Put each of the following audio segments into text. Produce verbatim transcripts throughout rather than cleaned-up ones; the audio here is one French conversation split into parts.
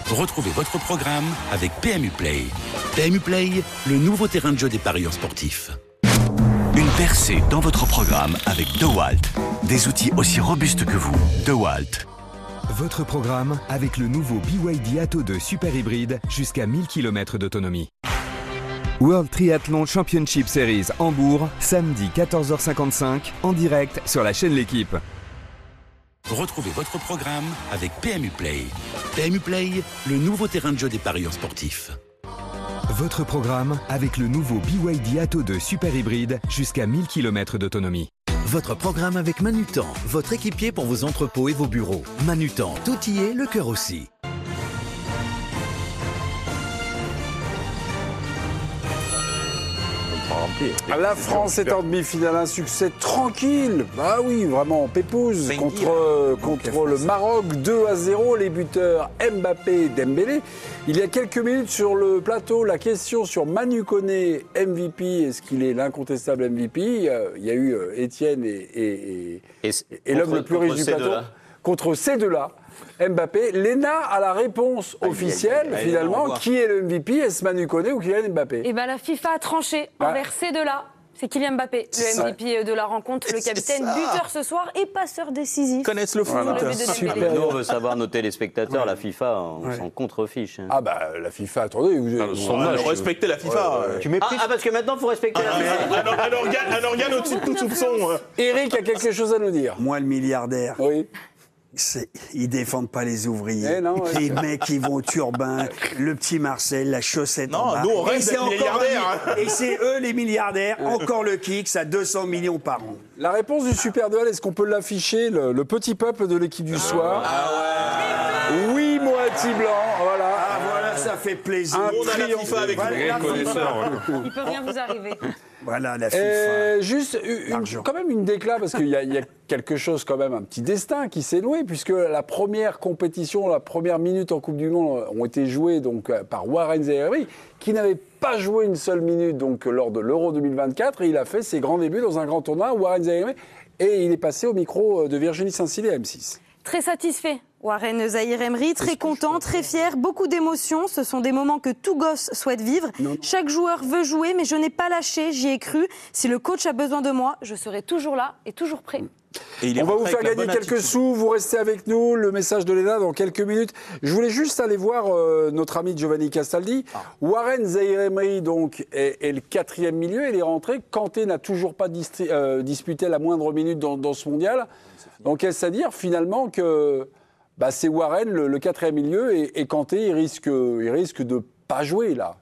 Retrouvez votre programme avec P M U Play. P M U Play, le nouveau terrain de jeu des parieurs sportifs. Une percée dans votre programme avec DeWalt. Des outils aussi robustes que vous. DeWalt. Votre programme avec le nouveau B Y D Atto deux Super Hybride jusqu'à mille kilomètres d'autonomie. World Triathlon Championship Series Hambourg, samedi quatorze heures cinquante-cinq, en direct sur la chaîne L'Équipe. Retrouvez votre programme avec P M U Play. P M U Play, le nouveau terrain de jeu des parieurs sportifs. Votre programme avec le nouveau B Y D Atto deux Super Hybride jusqu'à mille kilomètres d'autonomie. Votre programme avec Manutan, votre équipier pour vos entrepôts et vos bureaux. Manutan, tout y est, le cœur aussi. La France est en demi-finale, un succès tranquille. Bah oui, vraiment, pépouze contre, contre le Maroc, deux à zéro, les buteurs Mbappé et Dembélé. Il y a quelques minutes sur le plateau, la question sur Manu Koné, M V P, est-ce qu'il est l'incontestable M V P ? Il y a eu Étienne et, et, et, et, et l'homme le plus riche du plateau. Contre ces deux-là. Mbappé, Léna a la réponse officielle, aïe, aïe, aïe, finalement, aïe, qui est le M V P, est-ce Manu Koné ou Kylian Mbappé ? Eh bien, la FIFA a tranché ah. envers ces deux-là. C'est Kylian Mbappé, le M V P de la rencontre, le capitaine, buteur ce soir et passeur décisif. Connaissent le foot. Voilà. Super. Nous, on veut savoir, nos téléspectateurs, ouais. La FIFA, on ouais. s'en contrefiche. Hein. Ah bah, la FIFA, attendez. Vous, alors, son âge, respectez la FIFA. Ouais, ouais. Tu ah, ah, parce que maintenant, il faut respecter ah, la FIFA. Un, un, organe, un organe au-dessus de tout soupçon. Eric a quelque chose à nous dire. Moi, le milliardaire. Oui. C'est, ils défendent pas les ouvriers, eh non, ouais. les mecs qui vont au turbin, le petit Marcel, la chaussette non, en bas. Nous on reste des milliardaires. Un, et c'est eux les milliardaires, encore le Kicks à deux cents millions par an. La réponse du Super Duel, est-ce qu'on peut l'afficher, le, le petit peuple de l'équipe du soir ? Ah ouais. Oui, moitié blanc, voilà. Ah voilà, ça fait plaisir. Un on a la FIFA avec voilà, nous. Il peut rien vous arriver. Voilà la FIFA. Euh, juste une, quand même une déclat, parce qu'il y, y a quelque chose quand même, un petit destin qui s'est noué, puisque la première compétition, la première minute en Coupe du Monde ont été jouées donc, par Warren Zaïre-Emery, qui n'avait pas joué une seule minute donc, lors de l'Euro deux mille vingt-quatre, et il a fait ses grands débuts dans un grand tournoi, Warren Zaïre-Emery, et il est passé au micro de Virginie Saint-Cyr à M six. Très satisfait, Warren Zaïre-Emery, très content, très fier, beaucoup d'émotions. Ce sont des moments que tout gosse souhaite vivre. Non. Chaque joueur veut jouer, mais je n'ai pas lâché, j'y ai cru. Si le coach a besoin de moi, je serai toujours là et toujours prêt. Et on va vous faire gagner quelques attitude. sous, vous restez avec nous, le message de Léna dans quelques minutes. Je voulais juste aller voir euh, notre ami Giovanni Castaldi. Ah. Warren Zaïre-Emery donc est, est le quatrième milieu, il est rentré. Kanté n'a toujours pas distri- euh, disputé la moindre minute dans, dans ce mondial. Donc est-ce à dire finalement que bah, c'est Warren le, le quatrième milieu et, et Kanté il risque, il risque de pas jouer là.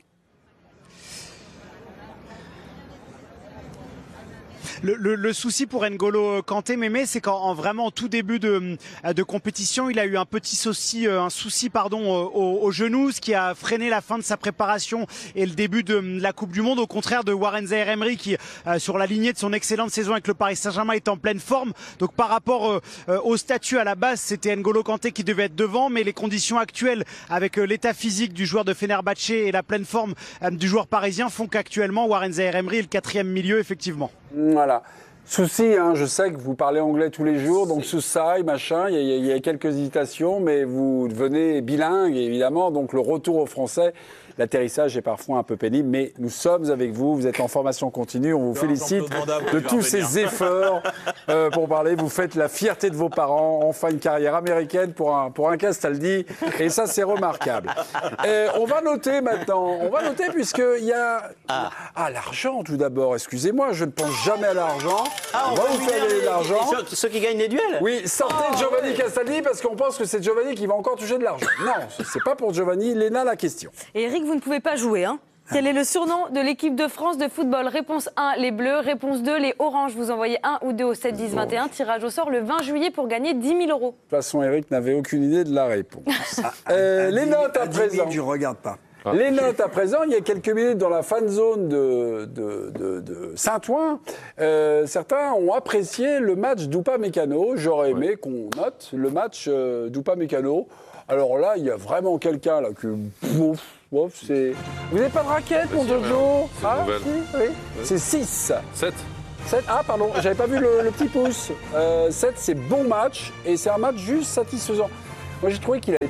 Le, le, le souci pour N'Golo Kanté, Mémé, c'est qu'en vraiment tout début de, de compétition, il a eu un petit souci, un souci pardon, au, au genou, ce qui a freiné la fin de sa préparation et le début de la Coupe du Monde, au contraire de Warren Zaïre-Emery qui, euh, sur la lignée de son excellente saison avec le Paris Saint-Germain, est en pleine forme. Donc par rapport euh, au statut à la base, c'était N'Golo Kanté qui devait être devant, mais les conditions actuelles avec euh, l'état physique du joueur de Fenerbahçe et la pleine forme euh, du joueur parisien font qu'actuellement Warren Zaïre-Emery est le quatrième milieu, effectivement. Voilà. Souci, hein, je sais que vous parlez anglais tous les jours, donc Souci, machin, il y, y, y a quelques hésitations, mais vous devenez bilingue, évidemment, donc le retour au français, l'atterrissage est parfois un peu pénible, mais nous sommes avec vous, vous êtes en formation continue, on vous non, félicite de tous ces efforts euh, pour parler, vous faites la fierté de vos parents, enfin une carrière américaine pour un, pour un Castaldi, et ça c'est remarquable. Et on va noter maintenant, on va noter puisqu'il y a... Ah, ah l'argent tout d'abord, excusez-moi, je ne pense jamais à l'argent. Ah, on, on va vous faire de l'argent. Ceux, ceux qui gagnent les duels. Oui, sortez oh, Giovanni ouais. Castaldi parce qu'on pense que c'est Giovanni qui va encore toucher de l'argent. Non, c'est pas pour Giovanni. Léna, la question. Et Eric, vous ne pouvez pas jouer, hein ? Quel est le surnom de l'équipe de France de football ? Réponse un, les Bleus. Réponse deux, les Oranges. Vous envoyez un ou deux au sept dix vingt et un. Tirage au sort le vingt juillet pour gagner dix mille euros. De toute façon, Eric n'avait aucune idée de la réponse. euh, les notes à présent. Je ne regarde pas. Les notes à présent, il y a quelques minutes dans la fan zone de, de, de, de Saint-Ouen, euh, certains ont apprécié le match d'Upamecano. J'aurais aimé ouais. qu'on note le match euh, d'Upamecano. Alors là, il y a vraiment quelqu'un là que... Ouf, ouf, c'est... Vous n'avez pas de raquette, mon Jojo ? Ah, si, oui. oui. C'est six. sept. sept. Ah, pardon, j'avais pas vu le, le petit pouce. Euh, sept, c'est bon match, et c'est un match juste satisfaisant. Moi, j'ai trouvé qu'il n'avait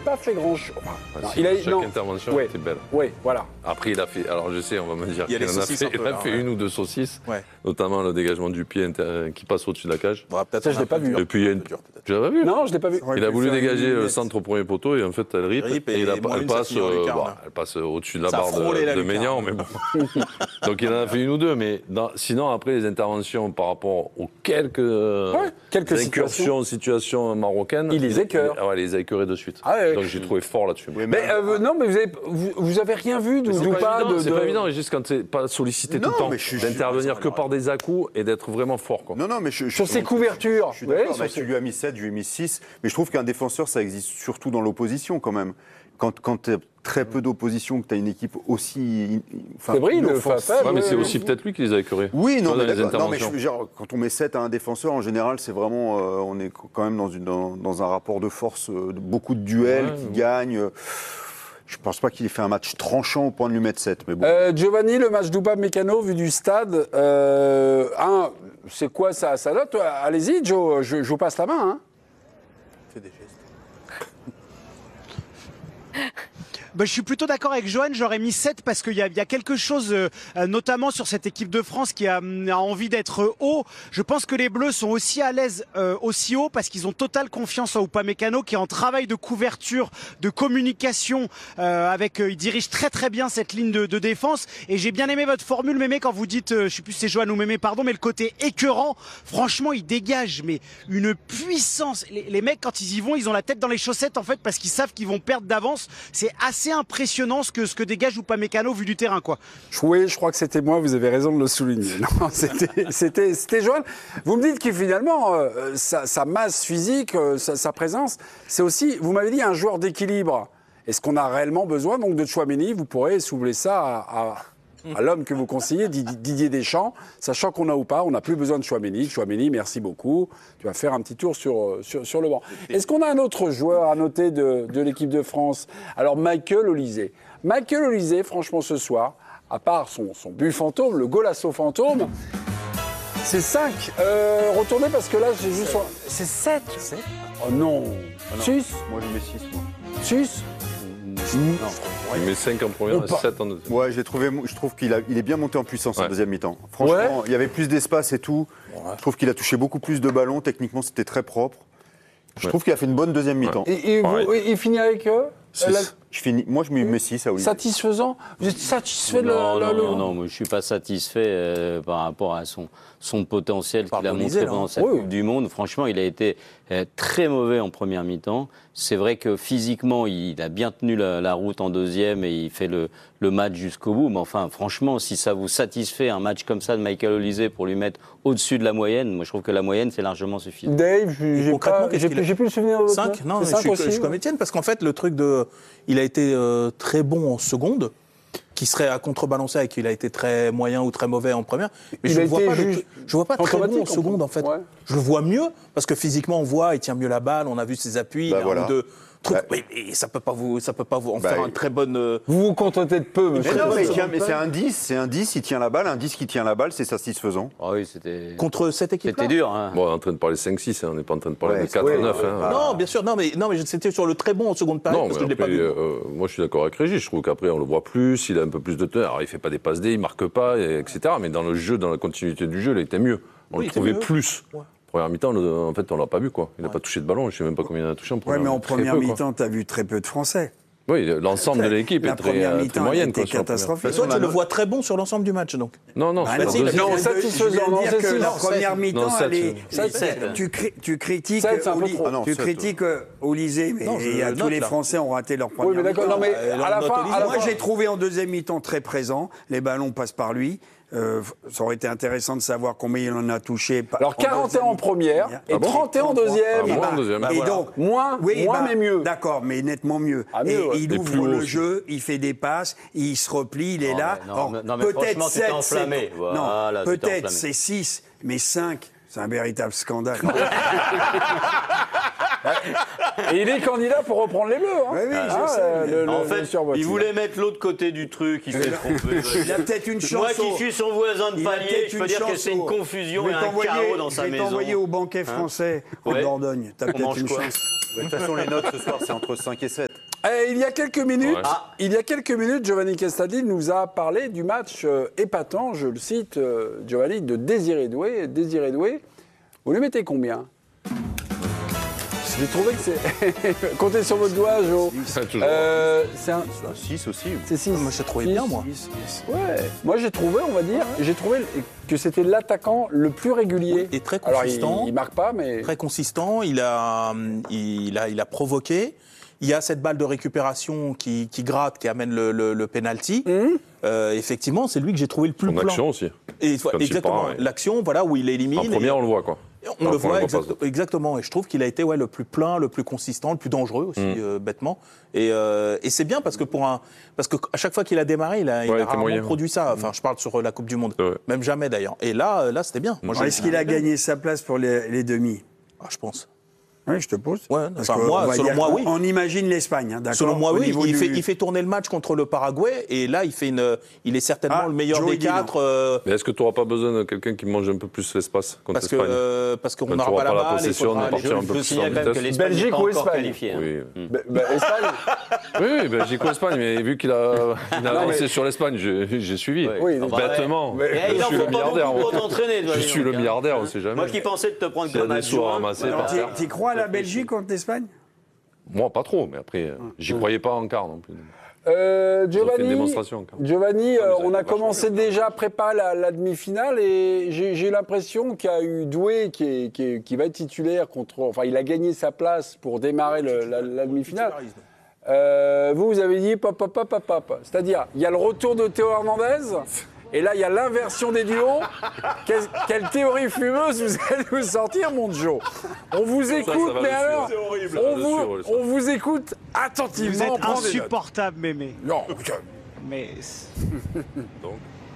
pas fait grand-chose. Enfin, Ah, non, si, il a, chaque non. intervention Ouais. était belle. Oui, voilà. Après, il a fait. Alors, je sais, on va me dire Il y a qu'il les en a saucisses fait, un peu, il a là, fait ouais. une ou deux saucisses, Ouais. notamment le dégagement du pied inter- qui passe au-dessus de la cage. Bon, peut-être Ça, je on a l'ai pas un peu vu. dur, Et puis, il y a une. un peu dur, peut-être. Tu l'as pas vu? Non, je l'ai pas vu. Il a voulu pu faire dégager une le lunette. centre au premier poteau et en fait, elle rip. Rip, et et il a- moins elle, une, ça passe, finit en euh, lucarne. bon, elle passe au-dessus de la Ça a barre frôlé de, la de lucarne. Maignan, mais bon. Donc, il en a fait une ou deux. Mais dans- sinon, après, les interventions par rapport aux quelques, euh, Ouais, quelques incursions, situations marocaines. Il les écœure. Il, ouais, il les a écœurées de suite. Ah ouais. Donc, j'ai trouvé fort là-dessus. Mais euh, non, mais vous avez, vous, vous avez rien vu de, C'est ou pas, pas évident, de, c'est de- pas évident, et juste quand c'est pas sollicité Non, tout le temps, mais je suis- d'intervenir que par des à-coups et d'être vraiment fort. Quoi. Non, non, mais je, je, Sur je- ses couvertures. Je suis Ouais, d'accord. sur mais ses- Tu lui as mis sept, je lui ai mis six. Mais je trouve qu'un défenseur, ça existe surtout dans l'opposition quand même. Quand, quand tu as très peu d'opposition, que tu as une équipe aussi. Enfin, Fébrile, inoffensive. Fafel, Ouais, mais ouais, c'est ouais. aussi peut-être lui qui les a écœurés. Oui, non, Dans mais, les d'accord. Non, mais je interventions. veux dire, quand on met sept à un défenseur, en général, c'est vraiment. euh, on est quand même dans, une, dans, dans un rapport de force, euh, de beaucoup de duels Ouais, qui ouais. gagnent. Je pense pas qu'il ait fait un match tranchant au point de lui mettre sept. Mais bon. Euh, Giovanni, le match d'Oupa Mécano vu du stade, euh, un, c'est quoi ça, ça note? Allez-y, Joe, je, je vous passe la main. Hein. Fais des gestes. Bah, je suis plutôt d'accord avec Johan, j'aurais mis sept parce qu'il y a, il y a quelque chose, euh, notamment sur cette équipe de France qui a, hum, a envie d'être haut. Je pense que les Bleus sont aussi à l'aise euh, aussi haut parce qu'ils ont totale confiance en Upamecano qui est en travail de couverture, de communication. Euh, avec, euh, il dirige très très bien cette ligne de, de défense. Et j'ai bien aimé votre formule, Mémé, quand vous dites, euh, je sais plus si c'est Johan ou Mémé, pardon, mais le côté écœurant. Franchement, il dégage mais une puissance. Les, les mecs, quand ils y vont, ils ont la tête dans les chaussettes en fait parce qu'ils savent qu'ils vont perdre d'avance. C'est assez impressionnant ce que, ce que dégage Upamecano vu du terrain, quoi. Oui, je crois que c'était moi, vous avez raison de le souligner. Non, c'était, c'était, c'était Johan. Vous me dites que finalement, euh, sa, sa masse physique, euh, sa, sa présence, c'est aussi, vous m'avez dit, un joueur d'équilibre. Est-ce qu'on a réellement besoin donc de Tchouaméni? Vous pourrez soulever ça à, à, à l'homme que vous conseillez, Didier Deschamps, sachant qu'on a ou pas, on n'a plus besoin de Tchouaméni. Tchouaméni, merci beaucoup. Tu vas faire un petit tour sur, sur, sur le banc. Est-ce qu'on a un autre joueur à noter de, de l'équipe de France? Alors, Michael Olysée. Michael Olysée, franchement, ce soir, à part son, son but fantôme, le golasso fantôme, c'est cinq. Euh, retournez parce que là, j'ai juste... C'est sept. Oh non. six. Moi, je mets six. Moi. six. Il met cinq en première Non, et pas- sept en deuxième. Ouais, j'ai trouvé, je trouve qu'il a, il est bien monté en puissance en Ouais. deuxième mi-temps. Franchement, Ouais. il y avait plus d'espace et tout. Je trouve qu'il a touché beaucoup plus de ballons. Techniquement, c'était très propre. Je Ouais. trouve qu'il a fait une bonne deuxième mi-temps. Et, et vous- Pareil. et il finit avec eux Six. la- Je finis, moi, je mets six à Olivier. Satisfaisant? Vous êtes satisfait de Non, le- non, le- non, non, moi, je suis pas satisfait euh, par rapport à son, son potentiel qu'il a Pardonnez, montré là. pendant cette Oui. Coupe du Monde. Franchement, il a été euh, très mauvais en première mi-temps. C'est vrai que physiquement, il a bien tenu la, la route en deuxième et il fait le, le match jusqu'au bout. Mais enfin, franchement, si ça vous satisfait un match comme ça de Michael Olysée pour lui mettre au-dessus de la moyenne, moi je trouve que la moyenne c'est largement suffisant. Dave, j'ai- j'ai Concrètement, pas- qu'est-ce j'ai qu'il a- plus, j'ai plus le souvenir de votre cinq. Non, C'est mais je cinq suis, aussi, je suis comme ouais. Étienne, parce qu'en fait, le truc de. Il a été euh, très bon en seconde, qui serait à contrebalancer avec qu'il a été très moyen ou très mauvais en première. Mais Il je a ne vois été pas, le juge- truc- je vois pas très bon automatique, en seconde, en fait. ouais. Je le vois mieux, parce que physiquement, on voit, il tient mieux la balle, on a vu ses appuis, Bah il a voilà. un ou deux trucs. Bah. Oui, mais ça peut pas vous, ça peut pas vous en Bah, faire il- un très bonne. euh, Vous vous contentez de peu, monsieur. Mais non, mais, il seconde tient- mais balle. c'est un dix, c'est un dix, il tient la balle. Un dix qui tient la balle, c'est satisfaisant. Ah oui, c'était Contre cette équipe-là. c'était dur. Hein. Bon, on est en train de parler cinq six, hein, on n'est pas en train de parler Ouais, de c'est- quatre ouais, neuf. ouais, hein. Non, bien sûr, non, mais, non, mais c'était sur le très bon en seconde période, Non, parce mais que je l'ai pas après, vu. euh, moi je suis d'accord avec Régis, je trouve qu'après on le voit plus, il a un peu plus de temps, alors il fait pas des passes D, il marque pas, et- etc. Mais dans le jeu, dans la continuité du jeu, il était mieux. On Oui, il le était trouvait mieux. plus. Ouais. Première mi-temps, le- en fait, on l'a pas vu, quoi. Il n'a pas touché de ballon, je sais même pas combien il en a touché en Ouais, première mais en très première peu, quoi. mi-temps, tu as vu très peu de Français. Oui, l'ensemble de l'équipe La est très, première euh, très mi-temps moyenne. était quoi, sur la première. catastrophique. Mais toi, on tu a le no- vois très bon sur l'ensemble du match, donc. Non, non, Bah c'est non, la je deuxième. non, viens de- satisfaisant, je viens de non, dire c'est que six, la non, première sept. mi-temps, Non, sept, elle est- c'est- c'est- sept. tu, cri- tu critiques Sept, c'est un peu Oli- trop. Ah non, tu sept, critiques euh, Olysée, mais Non, je il y a note, tous les là. Français ont raté leur première Oui, mais d'accord. mi-temps. Non, mais Euh, à la notre fin, Olysée, à la Moi, fin- j'ai trouvé en deuxième mi-temps très présent. Les ballons passent par lui. Euh, ça aurait été intéressant de savoir combien il en a touché. par- Alors quarante et un en première et Ah bon trente et un en deuxième. Ah bon, Et bah, en deuxième. et Bah, voilà. donc, Moins, oui, moins bah, mais mieux. D'accord, mais nettement mieux. Ah, mieux, et ouais. il Et ouvre plus haut le aussi. jeu, il fait des passes, il se replie, il est Non, là. mais non, Or, mais- non, mais peut-être franchement, tu t'es sept, enflammé. c'est- Voilà, non, tu t'es peut-être enflammé. c'est six, mais cinq, c'est un véritable scandale. Et il est candidat pour reprendre les Bleus. Hein. Oui, oui, je Ah, sais, euh, mais- le- le- En le fait, survoiture. il voulait mettre l'autre côté du truc, il s'est trompé. Il a peut-être une chance. Moi qui au- suis son voisin de il a palier, peut-être je peux une dire que chance c'est une au- confusion Je et vais un t'envoyer- chaos dans sa Je vais maison. t'envoyer au banquet français en Ouais. Dordogne. T'as On peut-être mange une quoi chance. De toute façon, les notes ce soir, c'est entre cinq et sept. Eh, il y a quelques minutes, Ouais. ah, il y a quelques minutes, Giovanni Castaldi nous a parlé du match euh, épatant, je le cite, euh, Giovanni, de Désiré Doué. Désiré Doué, vous lui mettez combien? J'ai trouvé que c'est... Comptez sur votre doigt, Jo. Euh, c'est un... six aussi. C'est six. Moi, j'ai trouvé bien, moi. Ouais. Moi, j'ai trouvé, on va dire, j'ai trouvé que c'était l'attaquant le plus régulier. Et très Alors, consistant. il, il marque pas, mais... Très consistant. Il a, il a, il a provoqué. Il y a cette balle de récupération qui, qui gratte, qui amène le, le, le penalty. Mmh. Euh, effectivement, c'est lui que j'ai trouvé le plus Son plan. action aussi. Et, Comme exactement. s'il part, ouais. L'action, voilà, où il élimine. En première, et, on le voit, quoi. On Enfin, le voit on le exact- voit pas. exactement. Et je trouve qu'il a été ouais, le plus plein, le plus consistant, le plus dangereux aussi, Mm. euh, bêtement. Et, euh, et c'est bien parce que pour un, parce que à chaque fois qu'il a démarré, il a, il Ouais, a il était rarement moyen. produit ça. Enfin, je parle sur la Coupe du Monde. Ouais. Même jamais d'ailleurs. Et là, euh, là, c'était bien. Moi, Alors, j'ai- Est-ce qu'il a gagné sa place pour les, les demi? Ah, je pense. Oui, je te pose. Ouais, Parce enfin, que moi, on va selon dire moi, qu'on- oui. On imagine l'Espagne, hein, d'accord. Selon moi, Au oui. niveau Il, du- fait, il fait tourner le match contre le Paraguay et là, il fait une, il est certainement Ah, le meilleur Joe, des il dit non. quatre. euh, Mais est-ce que tu n'auras pas besoin de quelqu'un qui mange un peu plus l'espace contre parce que l'Espagne euh, parce qu'on Quand n'aura tu pas auras la pas la balle. il possession, faudra de aller- partir un peu Je plus signale en quand même que vitesse. l'Espagne Belgique n'est pas ou encore Espagne qualifiée. hein. Oui, Be- be- Espagne. oui, oui Belgique ou Espagne, mais vu qu'il a, il a Non, avancé mais- sur l'Espagne, j'ai j'ai suivi. Oui, Ah bah, Bêtement. ouais. Eh, il Je en suis faut le pas milliardaire. beaucoup pour t'entraîner, toi, Je dis suis donc, le hein. milliardaire, on sait jamais. Moi qui pensais de te prendre S'il y a comme des sous à adjoint. ramasser alors, par Tu terre. tu crois à la Belgique contre l'Espagne? Moi, pas trop, mais après, euh, j'y croyais pas en quart non plus. Euh, Ils ont fait une Giovanni, démonstration, quand même. Giovanni Ah, mais euh, ça a on été a vachement commencé déjà à préparer la, la demi-finale et j'ai j'ai l'impression qu'il y a eu Doué qui, est- qui, est- qui va être titulaire contre. Enfin, il a gagné sa place pour démarrer le- la, la demi-finale. Euh, vous, vous avez dit pop, pop, pop, pop, pop. C'est-à-dire, il y a le retour de Théo Hernandez. Et là, il y a l'inversion des duos. Quelle, quelle théorie fumeuse vous allez nous sortir, mon Joe. On vous écoute, ça va mais dessus, alors, c'est horrible. on, Ça va vous, dessus, ouais, ça. on vous écoute Vous attentivement. êtes on prend des notes. insupportable, Mémé. Non, Mais... Donc.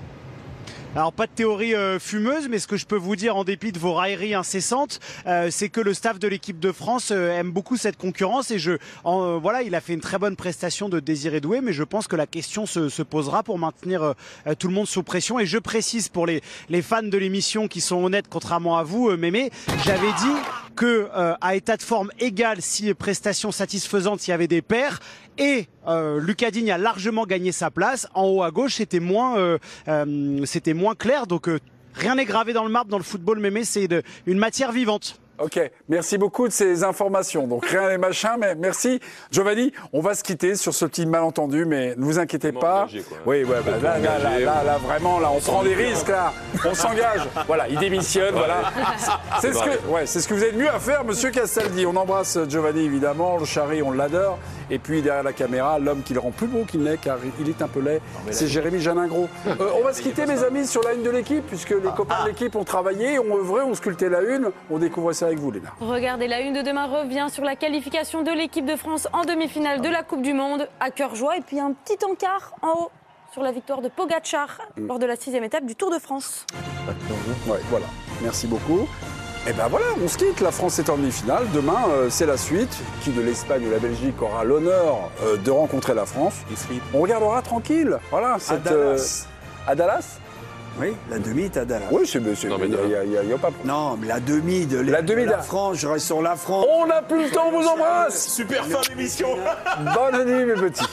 Alors, pas de théorie euh, fumeuse, mais ce que je peux vous dire, en dépit de vos railleries incessantes, euh, c'est que le staff de l'équipe de France euh, aime beaucoup cette concurrence. Et je, en, euh, voilà, il a fait une très bonne prestation de Désiré Doué, mais je pense que la question se, se posera pour maintenir euh, euh, tout le monde sous pression. Et je précise pour les, les fans de l'émission qui sont honnêtes, contrairement à vous, euh, Mémé, j'avais dit que euh, à état de forme égal, si prestation satisfaisante, il y avait des pairs. Et euh, Lucas Digne a largement gagné sa place. En haut à gauche, c'était moins, euh, euh, c'était moins clair. Donc euh, rien n'est gravé dans le marbre dans le football, Mémé. C'est de- une matière vivante. Ok, merci beaucoup de ces informations. Donc rien n'est machin, mais merci. Giovanni, on va se quitter sur ce petit malentendu, mais ne vous inquiétez Complètement pas. engagé, quoi. Oui, ouais, bah, là, là, là, là, là, vraiment, là, on prend des risques, là. On s'engage. Voilà, il démissionne, voilà. C'est ce que, ouais, c'est ce que vous avez de mieux à faire, Monsieur Castaldi. On embrasse Giovanni, évidemment. Le Charry, on l'adore. Et puis derrière la caméra, l'homme qui le rend plus beau qu'il n'est, car il est un peu laid, c'est Jérémy Janingro. Euh, on va se quitter, mes amis, sur la une de l'équipe, puisque les copains de l'équipe ont travaillé, ont œuvré, ont sculpté la une. On découvre ça avec vous, Léna. Regardez, la une de demain revient sur la qualification de l'équipe de France en demi-finale de la Coupe du Monde, à cœur joie. Et puis un petit encart en haut sur la victoire de Pogacar lors de la sixième étape du Tour de France. Ouais, voilà. Merci beaucoup. Et ben voilà, on se quitte. La France est en demi-finale. Demain, euh, c'est la suite. Qui de l'Espagne ou la Belgique aura l'honneur euh, de rencontrer la France? On regardera tranquille. Voilà. Cette, Dallas. euh, à Dallas. Oui, la demi est à Dallas. Oui, c'est. c'est- Non, mais Il y a- il y a- il y a pas. Non, mais la demi de La demi de la de- France, je reste sur la France. On n'a plus le temps. On vous embrasse. Super fin d'émission. Bonne nuit, mes petits.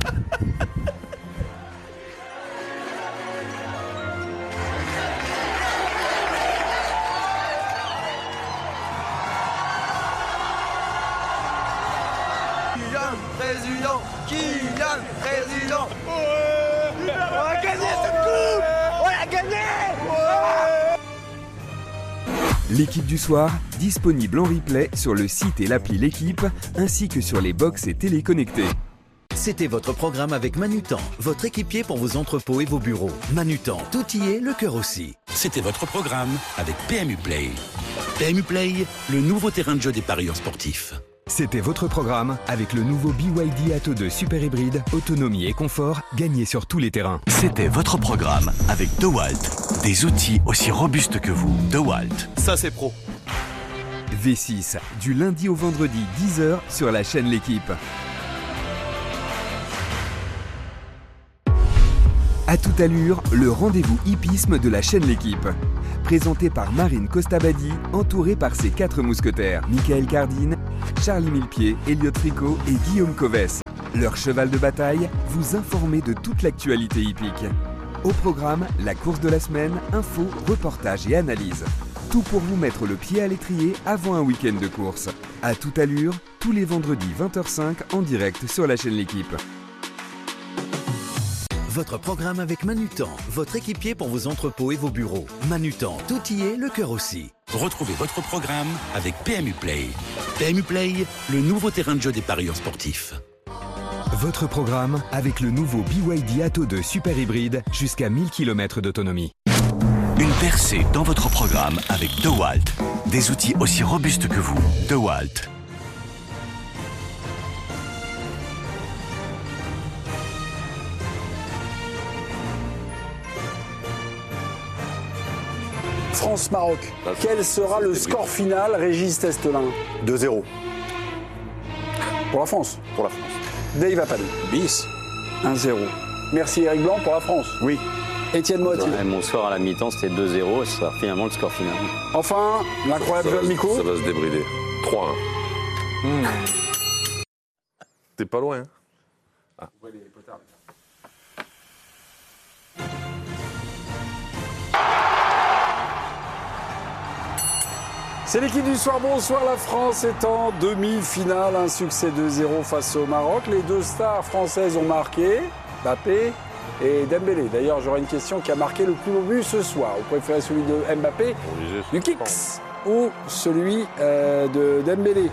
Kylian, président, Kylian, président. On a gagné cette coupe. On a gagné. L'équipe du soir, disponible en replay sur le site et l'appli L'équipe, ainsi que sur les box et téléconnectés. C'était votre programme avec Manutan, votre équipier pour vos entrepôts et vos bureaux. Manutan, tout y est, le cœur aussi. C'était votre programme avec P M U Play. P M U Play, le nouveau terrain de jeu des parieurs sportifs. C'était votre programme avec le nouveau B Y D Atto deux Super Hybride, autonomie et confort, gagné sur tous les terrains. C'était votre programme avec DeWalt. Des outils aussi robustes que vous. DeWalt. Ça, c'est pro. V six, du lundi au vendredi, dix heures sur la chaîne L'équipe. À toute allure, le rendez-vous hippisme de la chaîne L'équipe. Présenté par Marine Costabadi, entourée par ses quatre mousquetaires, Michael Cardine, Charlie Millepied, Elliot Fricot et Guillaume Coves. Leur cheval de bataille, vous informer de toute l'actualité hippique. Au programme, la course de la semaine, infos, reportages et analyses. Tout pour vous mettre le pied à l'étrier avant un week-end de course. À toute allure, tous les vendredis vingt heures cinq en direct sur la chaîne L'Équipe. Votre programme avec Manutan, votre équipier pour vos entrepôts et vos bureaux. Manutan, tout y est, le cœur aussi. Retrouvez votre programme avec P M U Play. P M U Play, le nouveau terrain de jeu des parieurs sportifs. Votre programme avec le nouveau B Y D Atto deux Super Hybride jusqu'à mille kilomètres d'autonomie. Une percée dans votre programme avec DeWalt. Des outils aussi robustes que vous. DeWalt. France-Maroc. Quel sera le score final, Régis Testelin? deux zéro. Pour la France. Pour la France. Dave Appel. Bis. un zéro. Merci Eric Blanc pour la France. Oui. Étienne Moitié. Ouais, mon score à la mi-temps, c'était deux zéro, et ce sera finalement le score final. Enfin, l'incroyable Ça va- Joël Micot. Ça va se débrider. trois un. Mmh. T'es pas loin. Ah. C'est l'équipe du soir. Bonsoir. La France est en demi-finale. Un succès deux zéro face au Maroc. Les deux stars françaises ont marqué, Mbappé et Dembélé. D'ailleurs, j'aurai une question: qui a marqué le plus beau but ce soir? Vous préférez celui de Mbappé, du Kicks, ou celui euh, de Dembélé?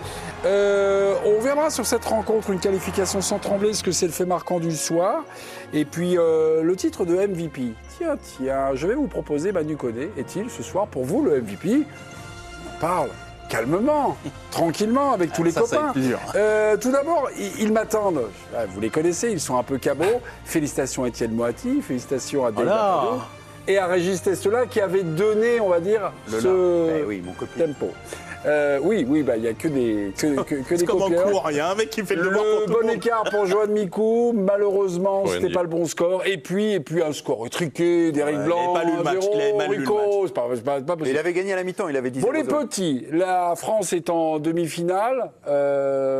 euh, On reviendra sur cette rencontre, une qualification sans trembler, ce que c'est le fait marquant du soir. Et puis euh, le titre de M V P. Tiens, tiens, je vais vous proposer Manu Koné. Est-il ce soir pour vous le M V P? Parle calmement, tranquillement, avec tous les ça, ça va copains. être plus dur. Euh, tout d'abord, ils, ils m'attendent. Vous les connaissez, ils sont un peu cabots. Félicitations à Étienne Moiti, félicitations à Dave Voilà. Appel et à Régis Testelin qui avait donné, on va dire, Le ce Eh oui, mon copier. tempo. Euh, oui, oui, bah il y a que des que, que, que C'est des comme en copieurs. cours, il y a un mec qui fait le Le devoir pour tout bon le monde. écart pour Joanne Micou, malheureusement, Ouais, c'était Andy. pas le bon score. Et puis, et puis un score étriqué d'Éric Ouais, Blanc, il avait pas lu le match, zéro, il avait mal lu le Rico, match. c'est pas, c'est pas, c'est pas Et possible. il avait gagné à la mi-temps, il avait dit Pour les zéro zéro. petits, la France est en demi-finale. Euh,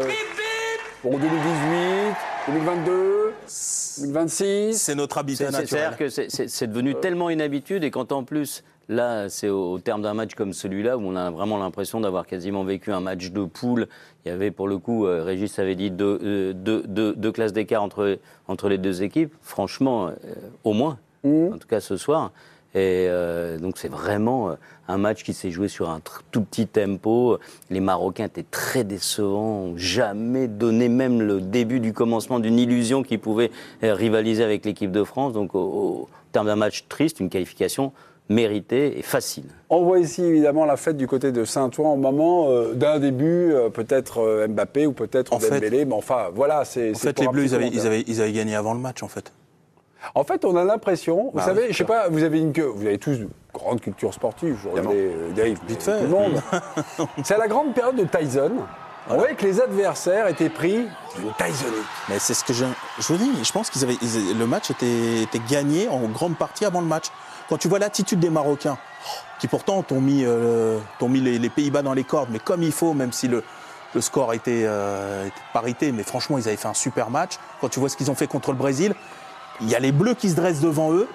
pour deux mille dix-huit, deux mille vingt-deux, deux mille vingt-six. C'est notre habitat C'est- c'est- naturel. C'est-à-dire que c'est- c'est c'est devenu tellement une habitude, et quand en plus, là, c'est au, au terme d'un match comme celui-là, où on a vraiment l'impression d'avoir quasiment vécu un match de poule. Il y avait, pour le coup, euh, Régis avait dit deux, euh, deux, deux, deux classes d'écart entre, entre les deux équipes. Franchement, euh, au moins, Mmh. en tout cas ce soir. Et euh, donc c'est vraiment euh, un match qui s'est joué sur un tr- tout petit tempo. Les Marocains étaient très décevants, ont jamais donné même le début du commencement d'une illusion qui pouvait euh, rivaliser avec l'équipe de France. Donc au, au terme d'un match triste, une qualification méritée et facile. On voit ici évidemment la fête du côté de Saint-Ouen au moment euh, d'un début, euh, peut-être euh, Mbappé ou peut-être En fait- Dembélé. Mais enfin, voilà, c'est. En c'est fait, pour les un Bleus, petit ils avaient, commentaire. ils, avaient, ils avaient gagné avant le match, en fait. En fait, on a l'impression, vous Bah savez, oui, je sais pas, vous avez une, vous avez tous une grande culture sportive. Je regardais euh, Dave, Vite mais fait. tout le monde. C'est à la grande période de Tyson. On voyait que les adversaires étaient pris d'une Tysonique. Mais c'est ce que je, je vous dis. Je pense qu'ils avaient, ils- le match était, était gagné en grande partie avant le match. Quand tu vois l'attitude des Marocains, qui pourtant t'ont mis, euh, t'ont mis les, les Pays-Bas dans les cordes, mais comme il faut, même si le, le score était, euh, était parité, mais franchement, ils avaient fait un super match. Quand tu vois ce qu'ils ont fait contre le Brésil, il y a les Bleus qui se dressent devant eux.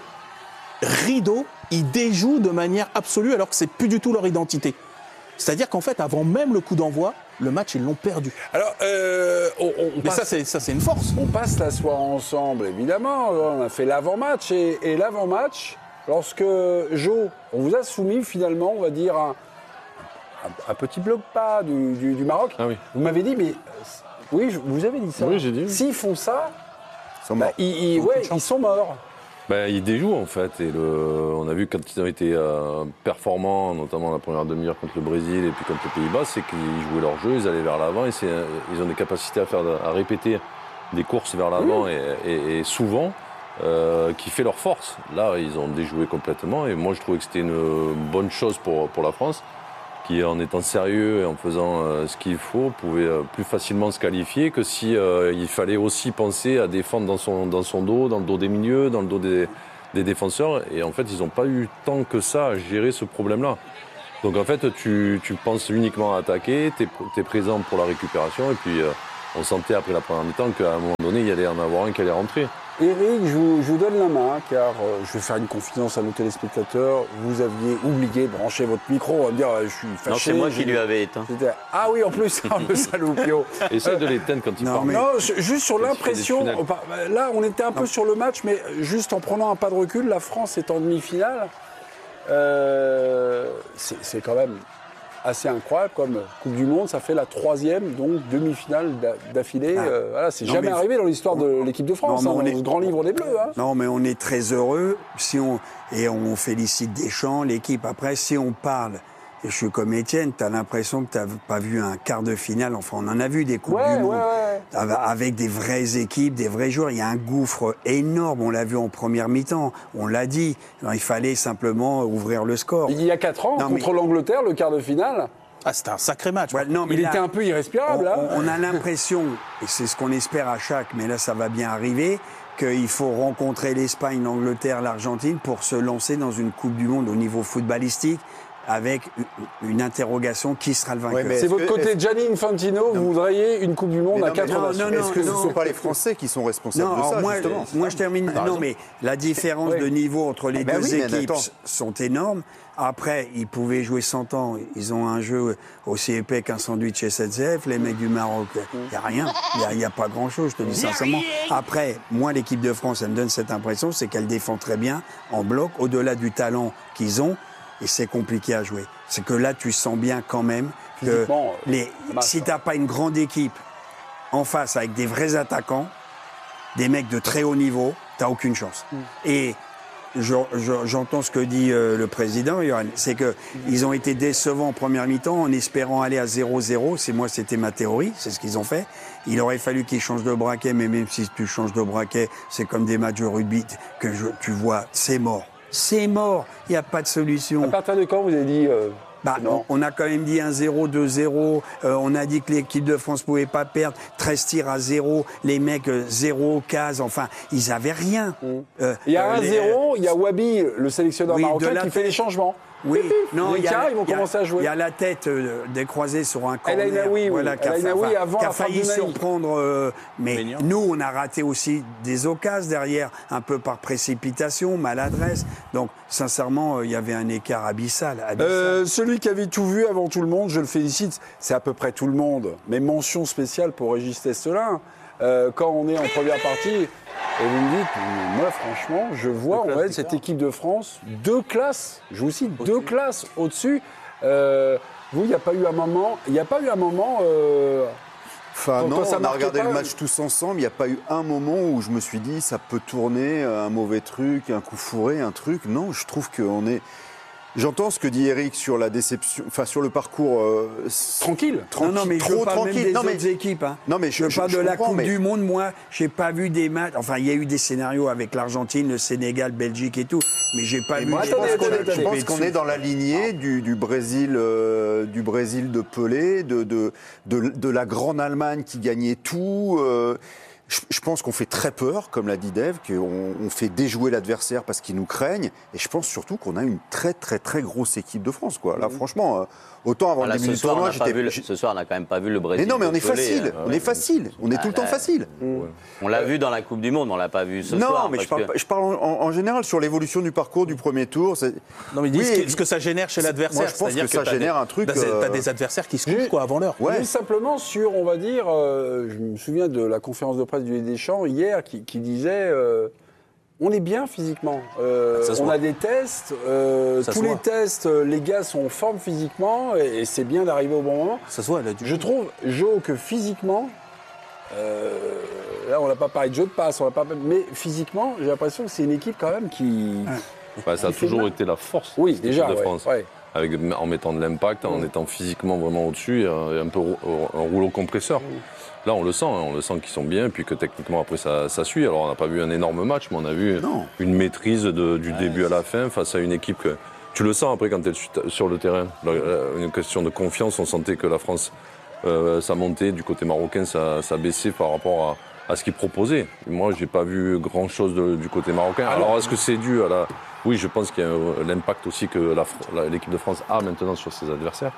Rideau, ils déjouent de manière absolue alors que c'est plus du tout leur identité. C'est-à-dire qu'en fait, avant même le coup d'envoi, le match, ils l'ont perdu. Alors, euh, on, on Mais passe, ça, c'est, ça, c'est une force. on passe la soirée ensemble, évidemment. On a fait l'avant-match et, et l'avant-match, lorsque Jo, on vous a soumis finalement, on va dire, un, un- un petit bloc pas du, du- du Maroc. Ah oui. Vous m'avez dit, mais euh, oui, je- vous avez dit ça. Oui, j'ai dit. S'ils font ça, Ils sont bah, morts. ils, ils- ouais, ils sont morts. Ben, ils déjouent en fait. Et le, on a vu quand ils ont été euh, performants, notamment la première demi-heure contre le Brésil et puis contre les Pays-Bas, c'est qu'ils jouaient leur jeu, ils allaient vers l'avant et c'est, euh, ils ont des capacités à faire, à répéter des courses vers l'avant et, et- et souvent euh, qui fait leur force. Là, ils ont déjoué complètement et moi je trouvais que c'était une bonne chose pour, pour la France, qui en étant sérieux et en faisant euh, ce qu'il faut pouvait euh, plus facilement se qualifier que si euh, il fallait aussi penser à défendre dans son, dans son dos, dans le dos des milieux, dans le dos des, des défenseurs. Et en fait, ils n'ont pas eu tant que ça à gérer ce problème-là. Donc en fait, tu, tu penses uniquement à attaquer, tu es présent pour la récupération, et puis euh, on sentait après la première mi-temps qu'à un moment donné, il y allait en avoir un qui allait rentrer. Eric, je vous, je vous donne la main, car euh, je vais faire une confidence à nos téléspectateurs. Vous aviez oublié de brancher votre micro, on va me dire, euh, je suis fâché. Non, c'est moi qui lui avais éteint. Ah oui, en plus, le saloupio. Essaye de l'éteindre quand il non, parle. Mais... Non, juste sur l'impression, là, on était un peu non. sur le match, mais juste en prenant un pas de recul, la France est en demi-finale. Euh, c'est quand même assez incroyable comme Coupe du Monde, ça fait la troisième donc demi-finale d'affilée. Ah. Euh, voilà, c'est jamais mais... arrivé dans l'histoire de l'équipe de France, non, hein, dans est... ce grand livre des Bleus. Hein. Non, mais on est très heureux si on et on félicite Deschamps, l'équipe. Après, si on parle, et je suis comme Étienne, tu as l'impression que tu n'as pas vu un quart de finale. Enfin, on en a vu des Coupes ouais, du Monde ouais, ouais. avec des vraies équipes, des vrais joueurs. Il y a un gouffre énorme. On l'a vu en première mi-temps. On l'a dit. Alors, il fallait simplement ouvrir le score. Il y a quatre ans, non, contre mais... l'Angleterre, le quart de finale. Ah, c'était un sacré match. Ouais, non, mais il là, était un peu irrespirable. On, hein. on a l'impression, et c'est ce qu'on espère à chaque, mais là, ça va bien arriver, qu'il faut rencontrer l'Espagne, l'Angleterre, l'Argentine pour se lancer dans une Coupe du Monde au niveau footballistique, avec une interrogation, qui sera le vainqueur. Ouais, c'est votre côté Gianni Infantino, vous voudriez une Coupe du Monde non, à quatre ans. Est-ce que ce ne sont pas les Français qui sont responsables non, de ça, moi, justement moi, je termine. Non, non, mais la différence oui. de niveau entre les ah deux ben oui, équipes sont énormes. Après, ils pouvaient jouer cent ans. Ils ont un jeu aussi épais qu'un sandwich S N C F. Les mecs du Maroc, il n'y a rien. Il n'y a, a pas grand-chose, je te dis sincèrement. Après, moi, l'équipe de France, elle me donne cette impression, c'est qu'elle défend très bien, en bloc, au-delà du talent qu'ils ont. Et c'est compliqué à jouer. C'est que là, tu sens bien quand même que les, si tu n'as pas une grande équipe en face avec des vrais attaquants, des mecs de très haut niveau, tu n'as aucune chance. Mm. Et j'entends ce que dit euh, le président, Johan, c'est qu'ils ont été décevants en première mi-temps en espérant aller à zéro zéro. C'est moi, c'était ma théorie, c'est ce qu'ils ont fait. Il aurait fallu qu'ils changent de braquet, mais même si tu changes de braquet, c'est comme des matchs de rugby que je, tu vois, c'est mort. C'est mort, il n'y a pas de solution. À partir de quand vous avez dit euh, bah, non. on, on a quand même dit un zéro, deux zéro, euh, on a dit que l'équipe de France ne pouvait pas perdre, treize tirs à zéro, les mecs euh, zéro, case, enfin, ils n'avaient rien. Mmh. Euh, il y a un zéro, euh, il y a Wabi, le sélectionneur oui, marocain, qui fait les changements. Oui, non, les il y a, ils vont commencer à jouer. Il y a la tête euh, décroisée sur un corner, El Ainaoui, voilà, oui. qui a, El Ainaoui fa avant qui a failli surprendre. Euh, mais Ménion. Nous, on a raté aussi des occasions derrière, un peu par précipitation, maladresse. Donc, sincèrement, il euh, y avait un écart abyssal. abyssal. Euh, celui qui avait tout vu avant tout le monde, je le félicite. C'est à peu près tout le monde. Mais mention spéciale pour Régis Testelin. Euh, quand on est en première partie. Et vous me dites, moi franchement, je vois en fait cette équipe de France deux classes, je vous cite, deux classes au-dessus. Euh, vous, il n'y a pas eu un moment, il n'y a pas eu un moment. Euh, enfin non, on a regardé pas, le match tous ensemble. Il n'y a pas eu un moment où je me suis dit, ça peut tourner, un mauvais truc, un coup fourré, un truc. Non, je trouve qu'on est. J'entends ce que dit Eric sur la déception, enfin sur le parcours euh, tranquille, tranquille, non, non, mais trop je parle tranquille. Même des non, mais, autres équipes. Hein. Non mais je, je parle je, de je la Coupe mais... du Monde. Moi, j'ai pas vu des matchs. Enfin, il y a eu des scénarios avec l'Argentine, le Sénégal, Belgique et tout, mais j'ai pas et vu. Moi, des attendez, attendez, attendez, je pense qu'on est dans la lignée du, du Brésil, euh, du Brésil de Pelé, de de, de de la grande Allemagne qui gagnait tout. Euh, Je pense qu'on fait très peur, comme l'a dit Dave, qu'on on fait déjouer l'adversaire parce qu'ils nous craignent. Et je pense surtout qu'on a une très, très, très grosse équipe de France, quoi. Là, franchement, euh, autant avant ah, là, le début du tournoi, j'étais... Ce soir, on n'a quand même pas vu le Brésil. Mais non, mais on est Pelé, facile. hein. On est facile. On est ah, tout le temps là, facile. Ouais. On l'a euh, vu dans la Coupe du Monde, mais on l'a pas vu ce non, soir. Non, mais je parle, que... je parle en, en général sur l'évolution du parcours du premier tour. Non, mais dis oui, ce, ce que ça génère chez l'adversaire. Moi, je pense que, que ça génère des, un truc. T'as euh... des adversaires qui se couchent, quoi, avant l'heure. Ouais. Simplement sur, on va dire, euh, je me souviens de la conférence de presse du Deschamps hier qui, qui disait euh, on est bien physiquement. Euh, on a des tests. Euh, tous les tests, les gars sont en forme physiquement et, et c'est bien d'arriver au bon moment. Ça se voit, là, du Je coup. trouve, Jo, que physiquement, euh, là, on n'a pas parlé de jeu de passe, on n'a pas, mais physiquement, j'ai l'impression que c'est une équipe quand même qui. Bah, ça a toujours mal. été la force oui, de déjà, de ouais, France. Ouais. Avec, en mettant de l'impact, en mmh. étant physiquement vraiment au-dessus, et un peu un rouleau compresseur. Mmh. Là, on le sent, hein, on le sent qu'ils sont bien, et puis que techniquement, après, ça, ça suit. Alors, on n'a pas vu un énorme match, mais on a vu non. une maîtrise de, du ouais, début à la fin face à une équipe que... Tu le sens après quand tu es sur le terrain. Une question de confiance, on sentait que la France, euh, ça montait, du côté marocain, ça, ça baissait par rapport à ce qu'ils proposaient. Moi, j'ai pas vu grand-chose du côté marocain. Alors, Alors est-ce que c'est dû à la... Oui, je pense qu'il y a l'impact aussi que la, la, l'équipe de France a maintenant sur ses adversaires.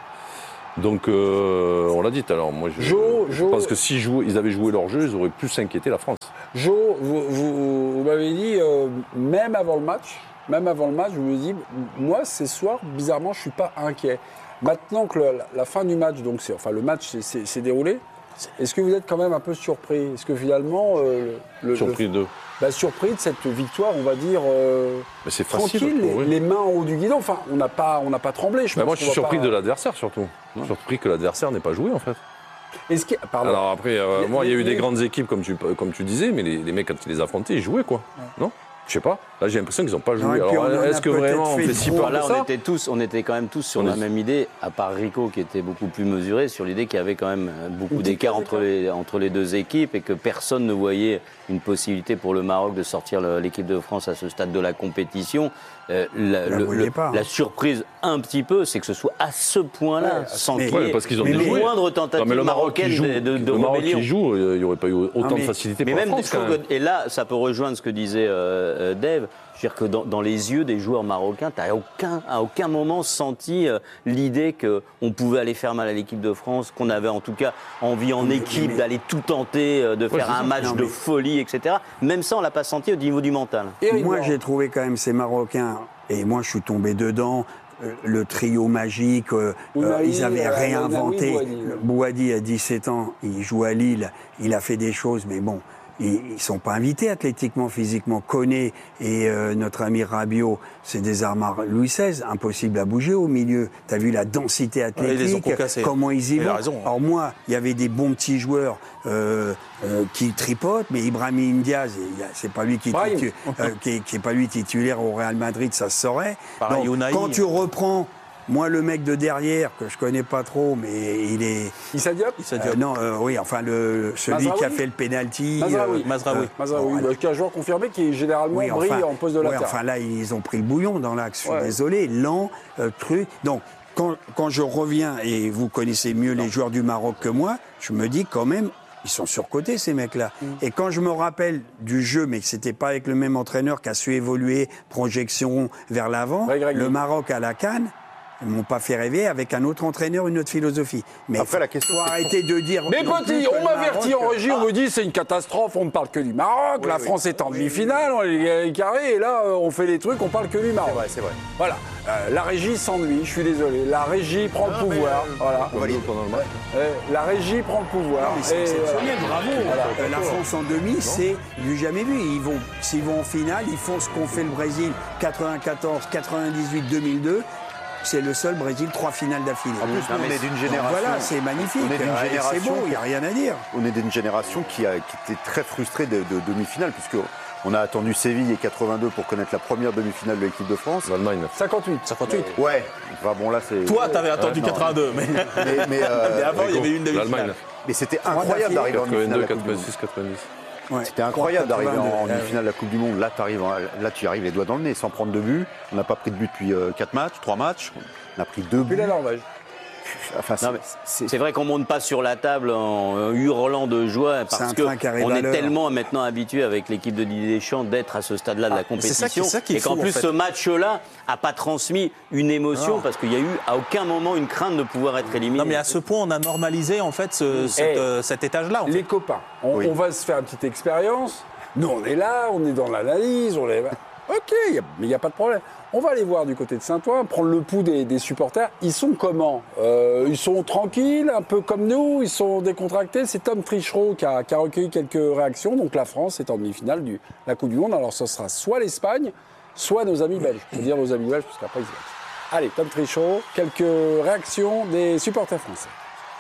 Donc, euh, on l'a dit tout à l'heure. Moi, je, Jo, je Jo, pense que si jouent, ils avaient joué leur jeu, ils auraient pu s'inquiéter la France. Jo, vous, vous, vous m'avez dit, euh, même avant le match, même avant le match, je me dis, moi, ce soir, bizarrement, je suis pas inquiet. Maintenant que le, la, la fin du match, donc c'est, enfin, le match s'est déroulé, est-ce que vous êtes quand même un peu surpris? Est-ce que finalement, euh, le, surpris le, de bah, surpris de cette victoire, on va dire, euh, Mais c'est tranquille, facile, les, oui. les mains en haut du guidon. Enfin, on n'a pas, on n'a pas tremblé. Je bah pense moi, je suis surpris pas... de l'adversaire surtout. Ouais. Surpris que l'adversaire n'ait pas joué en fait. Est-ce que... Pardon. Alors après, euh, les, moi, il y a eu les... des grandes équipes comme tu, comme tu disais, mais les, les mecs quand ils les affrontaient, ils jouaient quoi, ouais. Non? Je sais pas. Là, j'ai l'impression qu'ils n'ont pas joué. Non, alors, est-ce que vraiment on fait si peur Là, que on ça était tous, on était quand même tous sur on la est... même idée, à part Rico qui était beaucoup plus mesuré sur l'idée qu'il y avait quand même beaucoup d'écart entre les entre les deux équipes et que personne ne voyait une possibilité pour le Maroc de sortir l'équipe de France à ce stade de la compétition. Euh, la, le, le, la surprise un petit peu, c'est que ce soit à ce point-là, ouais, sans qu'il y ait une moindre tentative marocaine joue, de, de, de le Maroc rébellion. Qui joue, il n'y aurait pas eu autant non, mais, de facilité mais pour même la France. des que, et là, ça peut rejoindre ce que disait euh, Dave. C'est-à-dire que dans, dans les yeux des joueurs marocains, tu n'as aucun, à aucun moment senti euh, l'idée qu'on pouvait aller faire mal à l'équipe de France, qu'on avait en tout cas envie en équipe d'aller tout tenter, euh, de ouais, faire un match non, de mais... folie, et cetera. Même ça, on ne l'a pas senti au niveau du mental. Et moi, j'ai trouvé quand même ces Marocains, et moi je suis tombé dedans, euh, le trio magique, euh, euh, ils avaient euh, réinventé. Bouhaddi a dix-sept ans, il joue à Lille, il a fait des choses, mais bon... Ils ne sont pas invités athlétiquement, physiquement. Koné et euh, notre ami Rabiot, c'est des armes Louis seize, impossible à bouger au milieu. Tu as vu la densité athlétique, ouais, ils comment ils y vont. Alors moi, il y avait des bons petits joueurs euh, euh, qui tripotent, mais Ibrahim Diaz, c'est pas lui qui, titu, euh, qui, qui est pas lui titulaire au Real Madrid, ça se saurait. Donc, quand tu reprends... Moi, le mec de derrière, que je connais pas trop, mais il est... Issa Diop euh, Non, euh, oui, enfin, le, celui Mazraoui qui a fait le pénalty... Mazraoui. Euh, Mazraoui. Euh, Mazraoui, bon, bah, qui est un joueur confirmé qui, généralement, oui, brille enfin, en poste de latéral. Oui, enfin, là, ils ont pris le bouillon dans l'axe. Je suis ouais. désolé, lent, euh, truc... Donc, quand, quand je reviens, et vous connaissez mieux non. les joueurs du Maroc que moi, je me dis quand même... Ils sont surcotés, ces mecs-là. Mmh. Et quand je me rappelle du jeu, mais que c'était pas avec le même entraîneur qui a su évoluer, projection vers l'avant, ouais, le Maroc à la CAN... Ils ne m'ont pas fait rêver avec un autre entraîneur, une autre philosophie. Mais après, la question, faut arrêter de dire... Mais petit, on m'avertit en régie, on me dit c'est une catastrophe, on ne parle que du Maroc, oui, la oui, France est en oui, demi-finale, on est carré, et là, on fait des trucs, on parle que du Maroc. C'est vrai, c'est vrai. Voilà. Euh, la régie s'ennuie, je suis désolé. La régie prend non, le pouvoir. Mais, euh, voilà. On valide pendant le match. Euh, la régie prend le pouvoir. C'est exceptionnel, euh, bravo. Voilà. Euh, la France en demi, c'est du jamais vu. Ils vont, s'ils vont en finale, ils font ce qu'ont fait le Brésil quatre-vingt-quatorze, quatre-vingt-dixhuit, deux mille deux. C'est le seul Brésil, trois finales d'affilée. En plus, nous, on est d'une génération. Donc voilà, c'est magnifique. On est d'une génération. C'est beau, il n'y a rien à dire. On est d'une génération qui, a, qui était très frustrée de, de demi-finale, puisque on a attendu Séville et quatre-vingt-deux pour connaître la première demi-finale de l'équipe de France. L'Allemagne. cinquante-huit. cinquante-huit. Ouais. Enfin, bon, là, c'est. Toi, t'avais attendu ouais, quatre-vingt-deux, mais. Mais, mais, euh, mais avant, il y avait une demi-finale. Mais c'était incroyable d'arriver en demi-finale. quatre-vingt-six, quatre-vingt-dix. Ouais. C'était incroyable d'arriver en demi-finale de la Coupe du Monde. Là, là, tu arrives les doigts dans le nez sans prendre de but. On n'a pas pris de but depuis quatre matchs, trois matchs. On a pris deux buts. Puis la Norvège. Enfin, c'est vrai qu'on ne monte pas sur la table en hurlant de joie parce qu'on est tellement maintenant habitué avec l'équipe de Didier Deschamps d'être à ce stade-là de la compétition ça, ça et qu'en plus en fait. ce match-là n'a pas transmis une émotion non. parce qu'il n'y a eu à aucun moment une crainte de pouvoir être éliminé. Non mais à ce point on a normalisé en fait ce, hey, cet, euh, cet étage-là. Les fait. copains, on, oui. on va se faire une petite expérience. Nous on est là, on est dans l'analyse, on est... Ok, mais il n'y a pas de problème. On va aller voir du côté de Saint-Ouen, prendre le pouls des, des supporters. Ils sont comment euh, Ils sont tranquilles, un peu comme nous, ils sont décontractés. C'est Tom Trichereau qui a, qui a recueilli quelques réactions. Donc la France est en demi-finale de la Coupe du Monde. Alors ce sera soit l'Espagne, soit nos amis belges. Je peux dire nos amis belges, parce qu'après ils se battent. Allez, Tom Trichereau, quelques réactions des supporters français.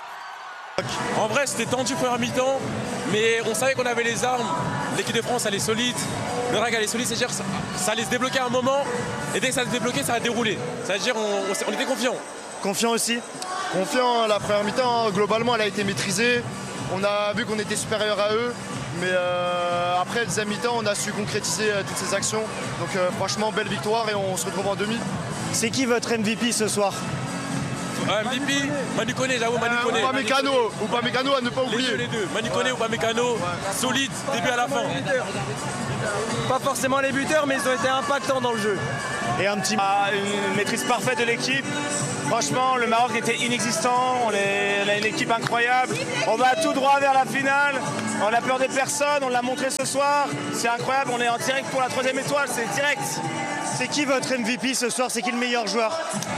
En vrai, c'était tendu première mi-temps, mais on savait qu'on avait les armes. L'équipe de France, elle est solide. Le R A G, elle est solide, c'est-à-dire que ça, ça allait se débloquer à un moment, et dès que ça allait se débloquer, ça allait dérouler. C'est-à-dire qu'on on, on était confiants. Confiant aussi. Confiant, la première mi-temps, globalement, elle a été maîtrisée. On a vu qu'on était supérieur à eux, mais euh, après, la deuxième mi-temps, on a su concrétiser euh, toutes ces actions. Donc euh, franchement, belle victoire et on se retrouve en demi. C'est qui votre M V P ce soir ? Ouais, M V P, Manu Koné, j'avoue, Manu Koné. Ou pas Mécano, ou pas Mécano à ne pas oublier. Les deux, les deux. Manu Koné ou pas Mécano, solide, début à la fin. Pas forcément les buteurs, mais ils ont été impactants dans le jeu. Et un petit ah, une maîtrise parfaite de l'équipe. Franchement, le Maroc était inexistant, on, est, on a une équipe incroyable. On va tout droit vers la finale. On a peur des personnes, on l'a montré ce soir. C'est incroyable, on est en direct pour la troisième étoile, c'est direct. C'est qui votre M V P ce soir? C'est qui le meilleur joueur?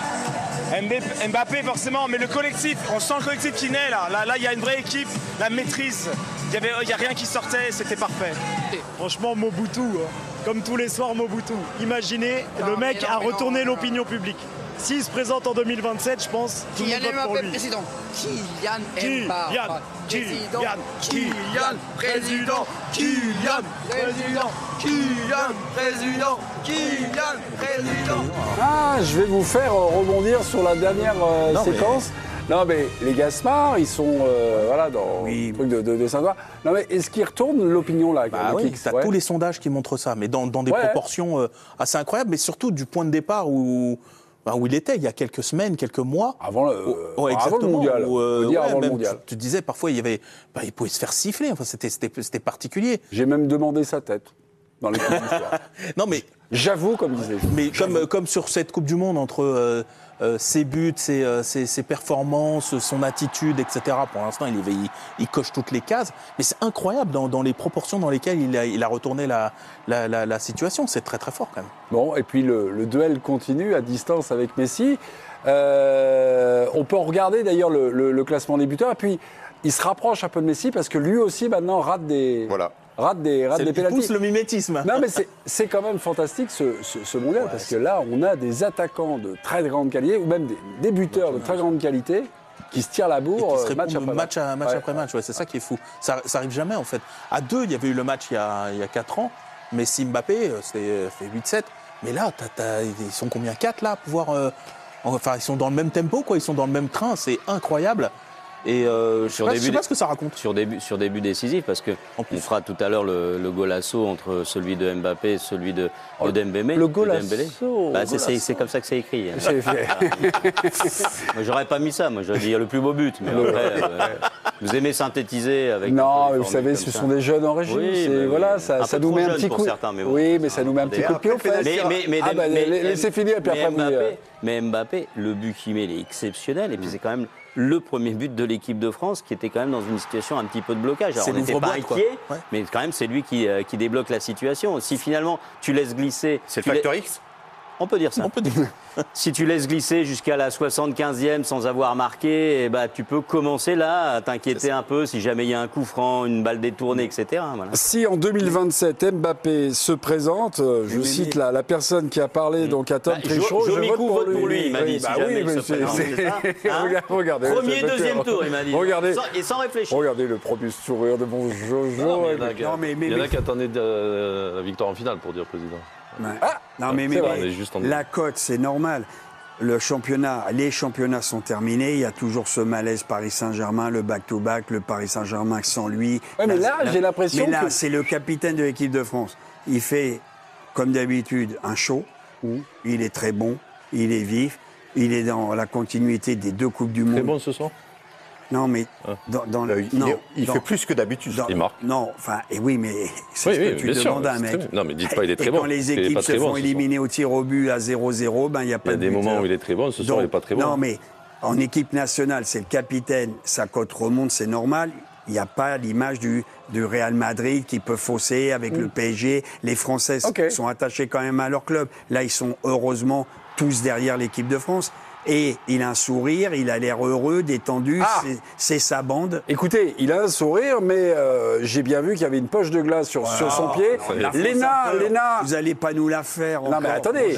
Mbappé forcément, mais le collectif, on sent le collectif qui naît là. Là, là, il y a une vraie équipe, la maîtrise. Il n'y a rien qui sortait, c'était parfait. Franchement, Mobutu, hein. Comme tous les soirs, Mobutu. Imaginez, le mec a retourné l'opinion publique. S'il se présente en deux mille vingt-sept, je pense tout le monde vote pour lui. président. Kylian Mbappé. Kylian, Kylian, président. Kylian, président. Kylian, président. Kylian, président. Ah, je vais vous faire euh, rebondir sur la dernière euh, Non, séquence. Mais... Non, mais les Gaspards, ils sont euh, voilà, dans oui. le truc de, de, de Saint-Ouen. Non, mais est-ce qu'ils retournent l'opinion là? Bah oui, t'as ouais. tous les sondages qui montrent ça, mais dans, dans des ouais. proportions euh, assez incroyables, mais surtout du point de départ où. Ben, où il était il y a quelques semaines, quelques mois. Avant le, où, ouais, avant le mondial. Où, euh, ouais, avant même, le mondial. Tu, tu disais parfois il y avait, ben, il pouvait se faire siffler. Enfin, c'était, c'était, c'était particulier. J'ai même demandé sa tête dans les coups d'histoire. Non mais j'avoue, comme disait. Mais comme, comme sur cette Coupe du Monde entre euh, euh, ses buts, ses, euh, ses, ses performances, son attitude, et cetera. Pour l'instant, il, il, il coche toutes les cases. Mais c'est incroyable dans, dans les proportions dans lesquelles il a, il a retourné la, la, la, la situation. C'est très très fort quand même. Bon, et puis le, le duel continue à distance avec Messi. Euh, on peut regarder d'ailleurs le, le, le classement des buteurs. Et puis, il se rapproche un peu de Messi parce que lui aussi maintenant rate des. Voilà. Rate des, rate des pénaltys. Il pousse le mimétisme. Non, mais c'est, c'est quand même fantastique ce, ce, ce mondial, ouais, parce que là, on a des attaquants de très grande qualité, ou même des, des buteurs de très grande qualité, qui se tirent la bourre euh, match après match. match, à, match ouais. après match. Ouais, c'est ça qui est fou. Ça, ça arrive jamais, en fait. À deux, il y avait eu le match il y a, il y a quatre ans. Messi Mbappé, c'était fait huit sept. Mais là, t'as, t'as, ils sont combien? Quatre, là, à pouvoir. Euh, enfin, ils sont dans le même tempo, quoi. Ils sont dans le même train. C'est incroyable. Et euh, je ne sais, sais pas ce que ça raconte. Sur début, sur début décisif, parce qu'on fera tout à l'heure le, le golasso entre celui de Mbappé et celui de, oh, de Dembélé. Le golasso bah, c'est, c'est, c'est comme ça que c'est écrit. Hein. Moi, j'aurais pas mis ça, moi j'aurais dit le plus beau but. Mais après, euh, vous aimez synthétiser avec. Non, mais vous savez, ce ça. sont des jeunes en régie. Oui, c'est, voilà, oui. ça, ça nous met un petit coup. Certains, mais bon. Oui, mais ça nous met un petit coup de pied au fait. Mais, mais, mais, ah, bah, mais, laissez finir, et puis après Mbappé, vous. Mais Mbappé, le but qu'il met, il est exceptionnel. Et puis c'est quand même le premier but de l'équipe de France qui était quand même dans une situation un petit peu de blocage. Alors, on n'était pas inquiet, ouais. mais quand même c'est lui qui, euh, qui débloque la situation. Si finalement tu laisses glisser... C'est le facteur X ? On peut dire ça. On peut dire. Si tu laisses glisser jusqu'à la soixante-quinzième sans avoir marqué, eh ben, tu peux commencer là à t'inquiéter un peu si jamais il y a un coup franc, une balle détournée, et cetera. Voilà. Si en deux mille vingt-sept, Mbappé se présente, je mais cite mais... la, la personne qui a parlé donc à Tom bah, Trichot, je, je vote pour lui. lui. Pour lui il m'a dit, oui, si bah jamais oui, il mais se c'est, présente, c'est... c'est ça, hein regardez, premier, deuxième tour, il m'a dit. Regardez. Sans, et sans réfléchir. Regardez le premier sourire de mon Jojo. Non, mais il y en a, mais, mais, il y en a qui attendaient euh, la victoire en finale, pour dire président. Ah, non, mais, mais, mais la cote, c'est normal. Le championnat, les championnats sont terminés. Il y a toujours ce malaise Paris Saint-Germain, le back-to-back, le Paris Saint-Germain sans lui. Ouais, mais là, là, j'ai l'impression Mais là, que... c'est le capitaine de l'équipe de France. Il fait, comme d'habitude, un show. Mmh. Il est très bon, il est vif, il est dans la continuité des deux Coupes du Monde. Très bon ce soir. Non, mais dans, dans le, il, non, est, il dans, fait plus que d'habitude. Dans, il marque. Non, enfin, et oui, mais c'est oui, ce que oui, tu demandes à un mec. Non, mais dites pas, il est très et bon. Quand les équipes se font bon, éliminer au tir au but à zéro zéro, ben il n'y a pas de. Il y a des moments où il est très bon. Ce soir, il n'est pas très bon. Non, mais en équipe nationale, c'est le capitaine. Sa cote remonte, c'est normal. Il n'y a pas l'image du, du Real Madrid qui peut fausser avec mm. le P S G. Les Français okay. sont attachés quand même à leur club. Là, ils sont heureusement tous derrière l'équipe de France. Et il a un sourire, il a l'air heureux, détendu, ah. c'est, c'est sa bande. Écoutez, il a un sourire, mais euh, j'ai bien vu qu'il y avait une poche de glace sur, wow. sur son pied. Léna, Léna... Vous n'allez pas nous la faire encore. Non mais attendez,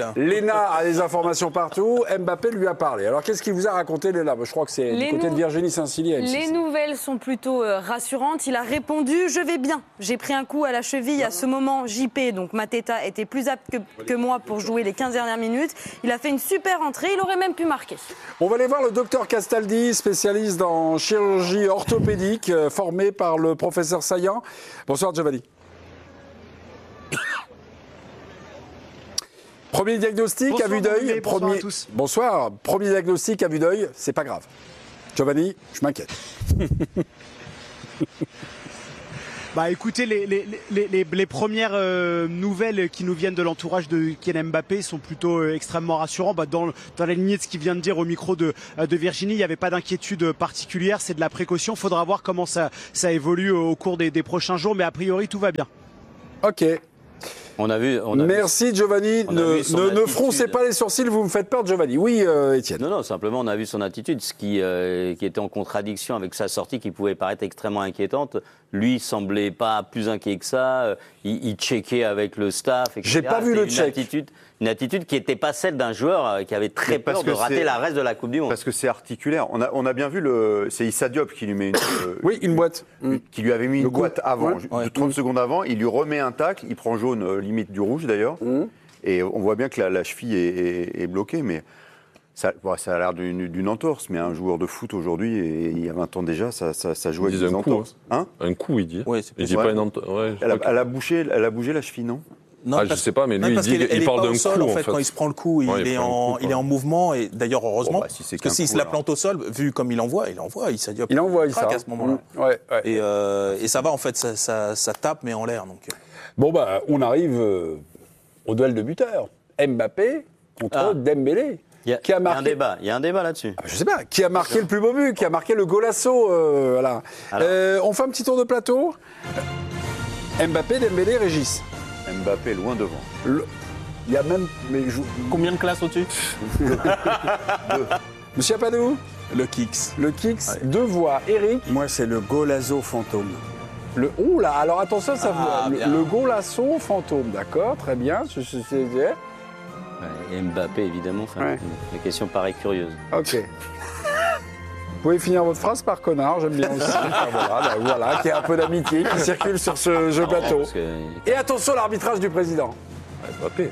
Léna a des informations partout, Mbappé lui a parlé. Alors qu'est-ce qu'il vous a raconté, Léna ? Je crois que c'est les du côté nou... de Virginie Saint-Cyr. Les nouvelles sont plutôt euh, rassurantes. Il a répondu « Je vais bien. J'ai pris un coup à la cheville à ce moment. J P, donc Mateta, était plus apte que, que moi pour jouer les quinze dernières minutes. Il a fait une super entrée. Il aurait même pu marquer. » On va aller voir le docteur Castaldi, spécialiste en chirurgie orthopédique, euh, formé par le professeur Saillant. Bonsoir Giovanni. Premier diagnostic Bonsoir, à vue d'œil. Olivier, bonsoir Premier... à tous. Bonsoir. Premier diagnostic à vue d'œil, c'est pas grave. Giovanni, je m'inquiète. Bah écoutez, les, les, les, les, les premières euh, nouvelles qui nous viennent de l'entourage de Kylian Mbappé sont plutôt euh, extrêmement rassurantes. Bah, dans, dans la lignée de ce qu'il vient de dire au micro de, de Virginie, il n'y avait pas d'inquiétude particulière, c'est de la précaution. Il faudra voir comment ça, ça évolue au cours des, des prochains jours, mais a priori tout va bien. Ok. On a vu, on a Merci vu, Giovanni. on Ne, a vu son ne, ne attitude. froncez pas les sourcils, vous me faites peur, Giovanni. Oui, euh, Étienne. Non, non, simplement on a vu son attitude, ce qui, euh, qui était en contradiction avec sa sortie, qui pouvait paraître extrêmement inquiétante. Lui semblait pas plus inquiet que ça. Il, il checkait avec le staff, et cetera. J'ai pas vu le une check. Attitude, une attitude qui n'était pas celle d'un joueur qui avait très peur de rater la reste de la Coupe du Monde. Parce que c'est articulaire. On a, on a bien vu, le, c'est Issa Diop qui lui met une, euh, oui, une boîte. Qui lui avait mis Le une coup. boîte avant, Ouais. ju- Ouais. de trente secondes avant. Il lui remet un tacle, il prend jaune, euh, limite du rouge d'ailleurs. Mmh. Et on voit bien que la, la cheville est, est- est bloquée, mais ça, bon, ça a l'air d'une, d'une entorse. Mais un joueur de foot aujourd'hui, et il y a vingt ans déjà, ça, ça, ça joue Ils avec disent des un coup, entorses. Hein Un coup, il dit. Ouais, c'est il dit Ouais. pas une ento- ouais, je Elle, a, crois que- elle a bougé, elle a bougé la cheville, non Non, Ah, je parce- sais pas, mais lui, non, il parce dit- qu'elle- il elle est parle pas d'un au sol, coup, en en fait, fait. quand il se prend le coup, il, Ouais, il est, prend le en, coup, il est quoi. en mouvement, et d'ailleurs, heureusement, Bon, bah, si c'est parce qu'un que s'il coup, se la alors. plante au sol, vu comme il envoie, il envoie, il s'adiope. Il envoie, il craque ça. à ce moment-là. Mmh. Ouais, ouais. Et, euh, et ça va, en fait, ça, ça, ça tape, mais en l'air. Donc. Bon, bah, on arrive euh, au duel de buteurs. Mbappé contre Ah. Dembélé. Il y a, Qui a il y a marqué... un débat, il y a un débat là-dessus. Ah, je sais pas, qui a marqué le plus beau but, qui a marqué le golasso. Euh, voilà. Alors. Euh, on fait un petit tour de plateau. Mbappé, Dembélé, Régis. Mbappé loin devant. Le- Il y a même. Mais je... Combien de classes au-dessus? Monsieur Apadou, Le Kicks. le Kicks, deux voix. Eric, Moi, c'est le Golazo fantôme. le. Ouh là, alors attention, ça Ah, le, bien. le golasso fantôme, d'accord, très bien. Je- je- je- je- Ouais, et Mbappé, évidemment, enfin, Ouais. la question paraît curieuse. Ok. Vous pouvez finir votre phrase par connard, j'aime bien aussi. Enfin, voilà, bah, voilà, qu'il y ait un peu d'amitié qui circule sur ce jeu plateau. Parce que- Et attention, l'arbitrage du président. Ouais, Mbappé.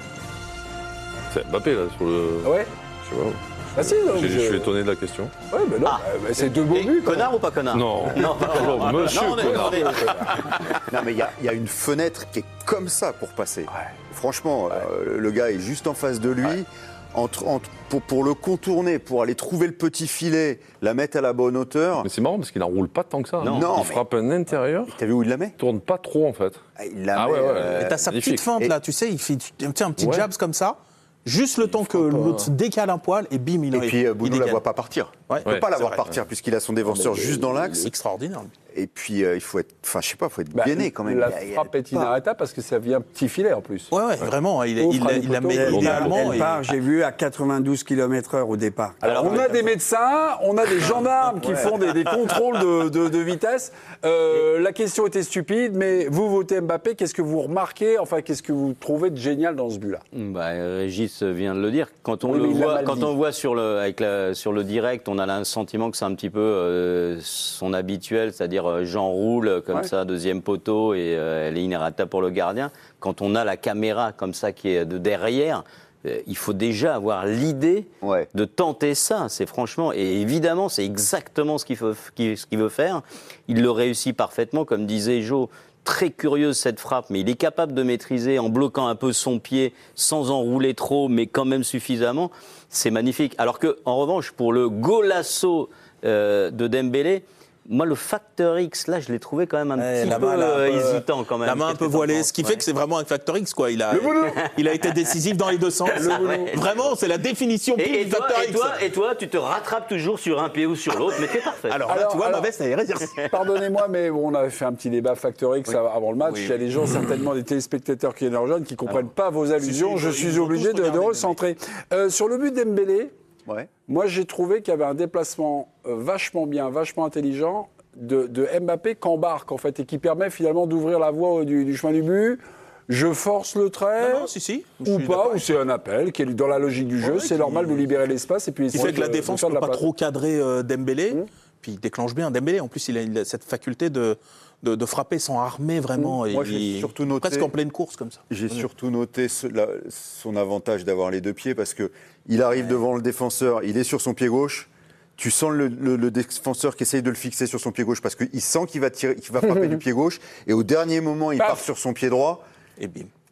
C'est Mbappé, là, sur le. Ouais. Je sais pas. Ah si, donc, J'ai- je- Je suis étonné de la question. Ouais, mais non, Ah. bah, bah, c'est deux beaux Et buts. quoi. connard ou pas connard Non. Non, Oh, non, monsieur non, on est- connard. on est- Non, mais il y, a- il y a une fenêtre qui est comme ça pour passer. Franchement, euh, le gars est juste en face de lui. Entre, entre- pour, pour le contourner, pour aller trouver le petit filet, la mettre à la bonne hauteur. Mais c'est marrant parce qu'il n'enroule pas tant que ça. Non. il Non, mais- frappe un intérieur. T'as vu où il la met Il tourne pas trop en fait. Il la Ah met, ouais, ouais. euh, Et t'as sa magnifique. petite feinte, Et- là, tu sais, il fait tu sais, un petit Ouais. jabs comme ça, juste le temps que l'autre se décale un poil, et bim, il Et puis euh, il Boudou la décale. voit pas partir. Ouais. Il peut Ouais, pas la c'est voir vrai, partir puisqu'il a son défenseur Mais juste dans il est l'axe. Extraordinaire. lui. Et puis euh, il faut être, enfin je sais pas, faut être Bah, bien né quand même. La Il y a- il y a frappe est pas- inarrêtable parce que ça vient petit filet en plus. Ouais, ouais, vraiment, il, Au il, fera il, du la poteau. met Elle idéalement. Elle et- part, j'ai vu, à quatre-vingt-douze kilomètres heure au départ. Alors, on a des médecins, on a des gendarmes qui font des, des contrôles de, de- de vitesse. Euh, la question était stupide, mais vous votez Mbappé, qu'est-ce que vous remarquez, enfin, qu'est-ce que vous trouvez de génial dans ce but-là? Bah, Régis vient de le dire. Quand on Oui, le mais il l'a voit, mal quand dit. on voit sur le, avec la- sur le direct, on a le sentiment que c'est un petit peu euh, son habituel, c'est-à-dire euh, j'enroule comme Ouais. ça, deuxième poteau, et euh, elle est inarrêtable pour le gardien. Quand on a la caméra comme ça qui est de derrière, euh, il faut déjà avoir l'idée Ouais. de tenter ça. C'est franchement, et évidemment, c'est exactement ce qu'il faut, qu'il- ce qu'il veut faire. Il le réussit parfaitement, comme disait Jo. Très curieuse cette frappe, mais il est capable de maîtriser en bloquant un peu son pied, sans enrouler trop, mais quand même suffisamment. C'est magnifique. Alors que, en revanche, pour le golasso euh, de Dembélé, moi, le facteur X, là, je l'ai trouvé quand même un Ouais, petit la peu main, là, euh, un peu- hésitant quand même. La main un Qu'est-ce peu que t'en voilée, penses ce qui Ouais. fait que c'est vraiment un facteur X, quoi. Il a, Le boulot. il a été décisif dans les deux sens. Ouais. Vraiment, c'est la définition pure Et, et du toi, facteur et, X. toi, et toi, tu te rattrapes toujours sur un pied ou sur l'autre, mais c'est parfait. Alors là, Alors, tu vois, alors- ma veste, elle est réservée. Pardonnez-moi, mais on avait fait un petit débat Factor X avant le match. Oui, Il y a des gens, certainement des téléspectateurs qui nous rejoignent, qui ne comprennent pas vos allusions. si, Je ils suis ont obligé tous de, de regardé, recentrer. Euh, sur le but d'Embélé, Ouais. moi j'ai trouvé qu'il y avait un déplacement euh, vachement bien, vachement intelligent de, de Mbappé qu'embarque en fait et qui permet finalement d'ouvrir la voie du, du chemin du but. Je force le trait. Non, non, si, si. Je Ou suis pas, d'accord. ou c'est un appel qui est dans la logique du jeu. Ouais, c'est qui- normal de libérer l'espace et puis Ce qui essayer fait que la de- défense de faire ne de peut la pas place. trop cadrer euh, Dembélé. Mmh. Puis il déclenche bien Dembélé. En plus, il a, il a cette faculté de, de, de frapper sans armer vraiment. Mmh. Et Moi, j'ai il- surtout noté- presque en pleine course comme ça. J'ai surtout noté ce- la- son avantage d'avoir les deux pieds parce que il arrive devant le défenseur, il est sur son pied gauche. Tu sens le, le- le défenseur qui essaye de le fixer sur son pied gauche parce qu'il sent qu'il va tirer, qu'il va frapper du pied gauche. Et au dernier moment, il Paf. part sur son pied droit. Et bim.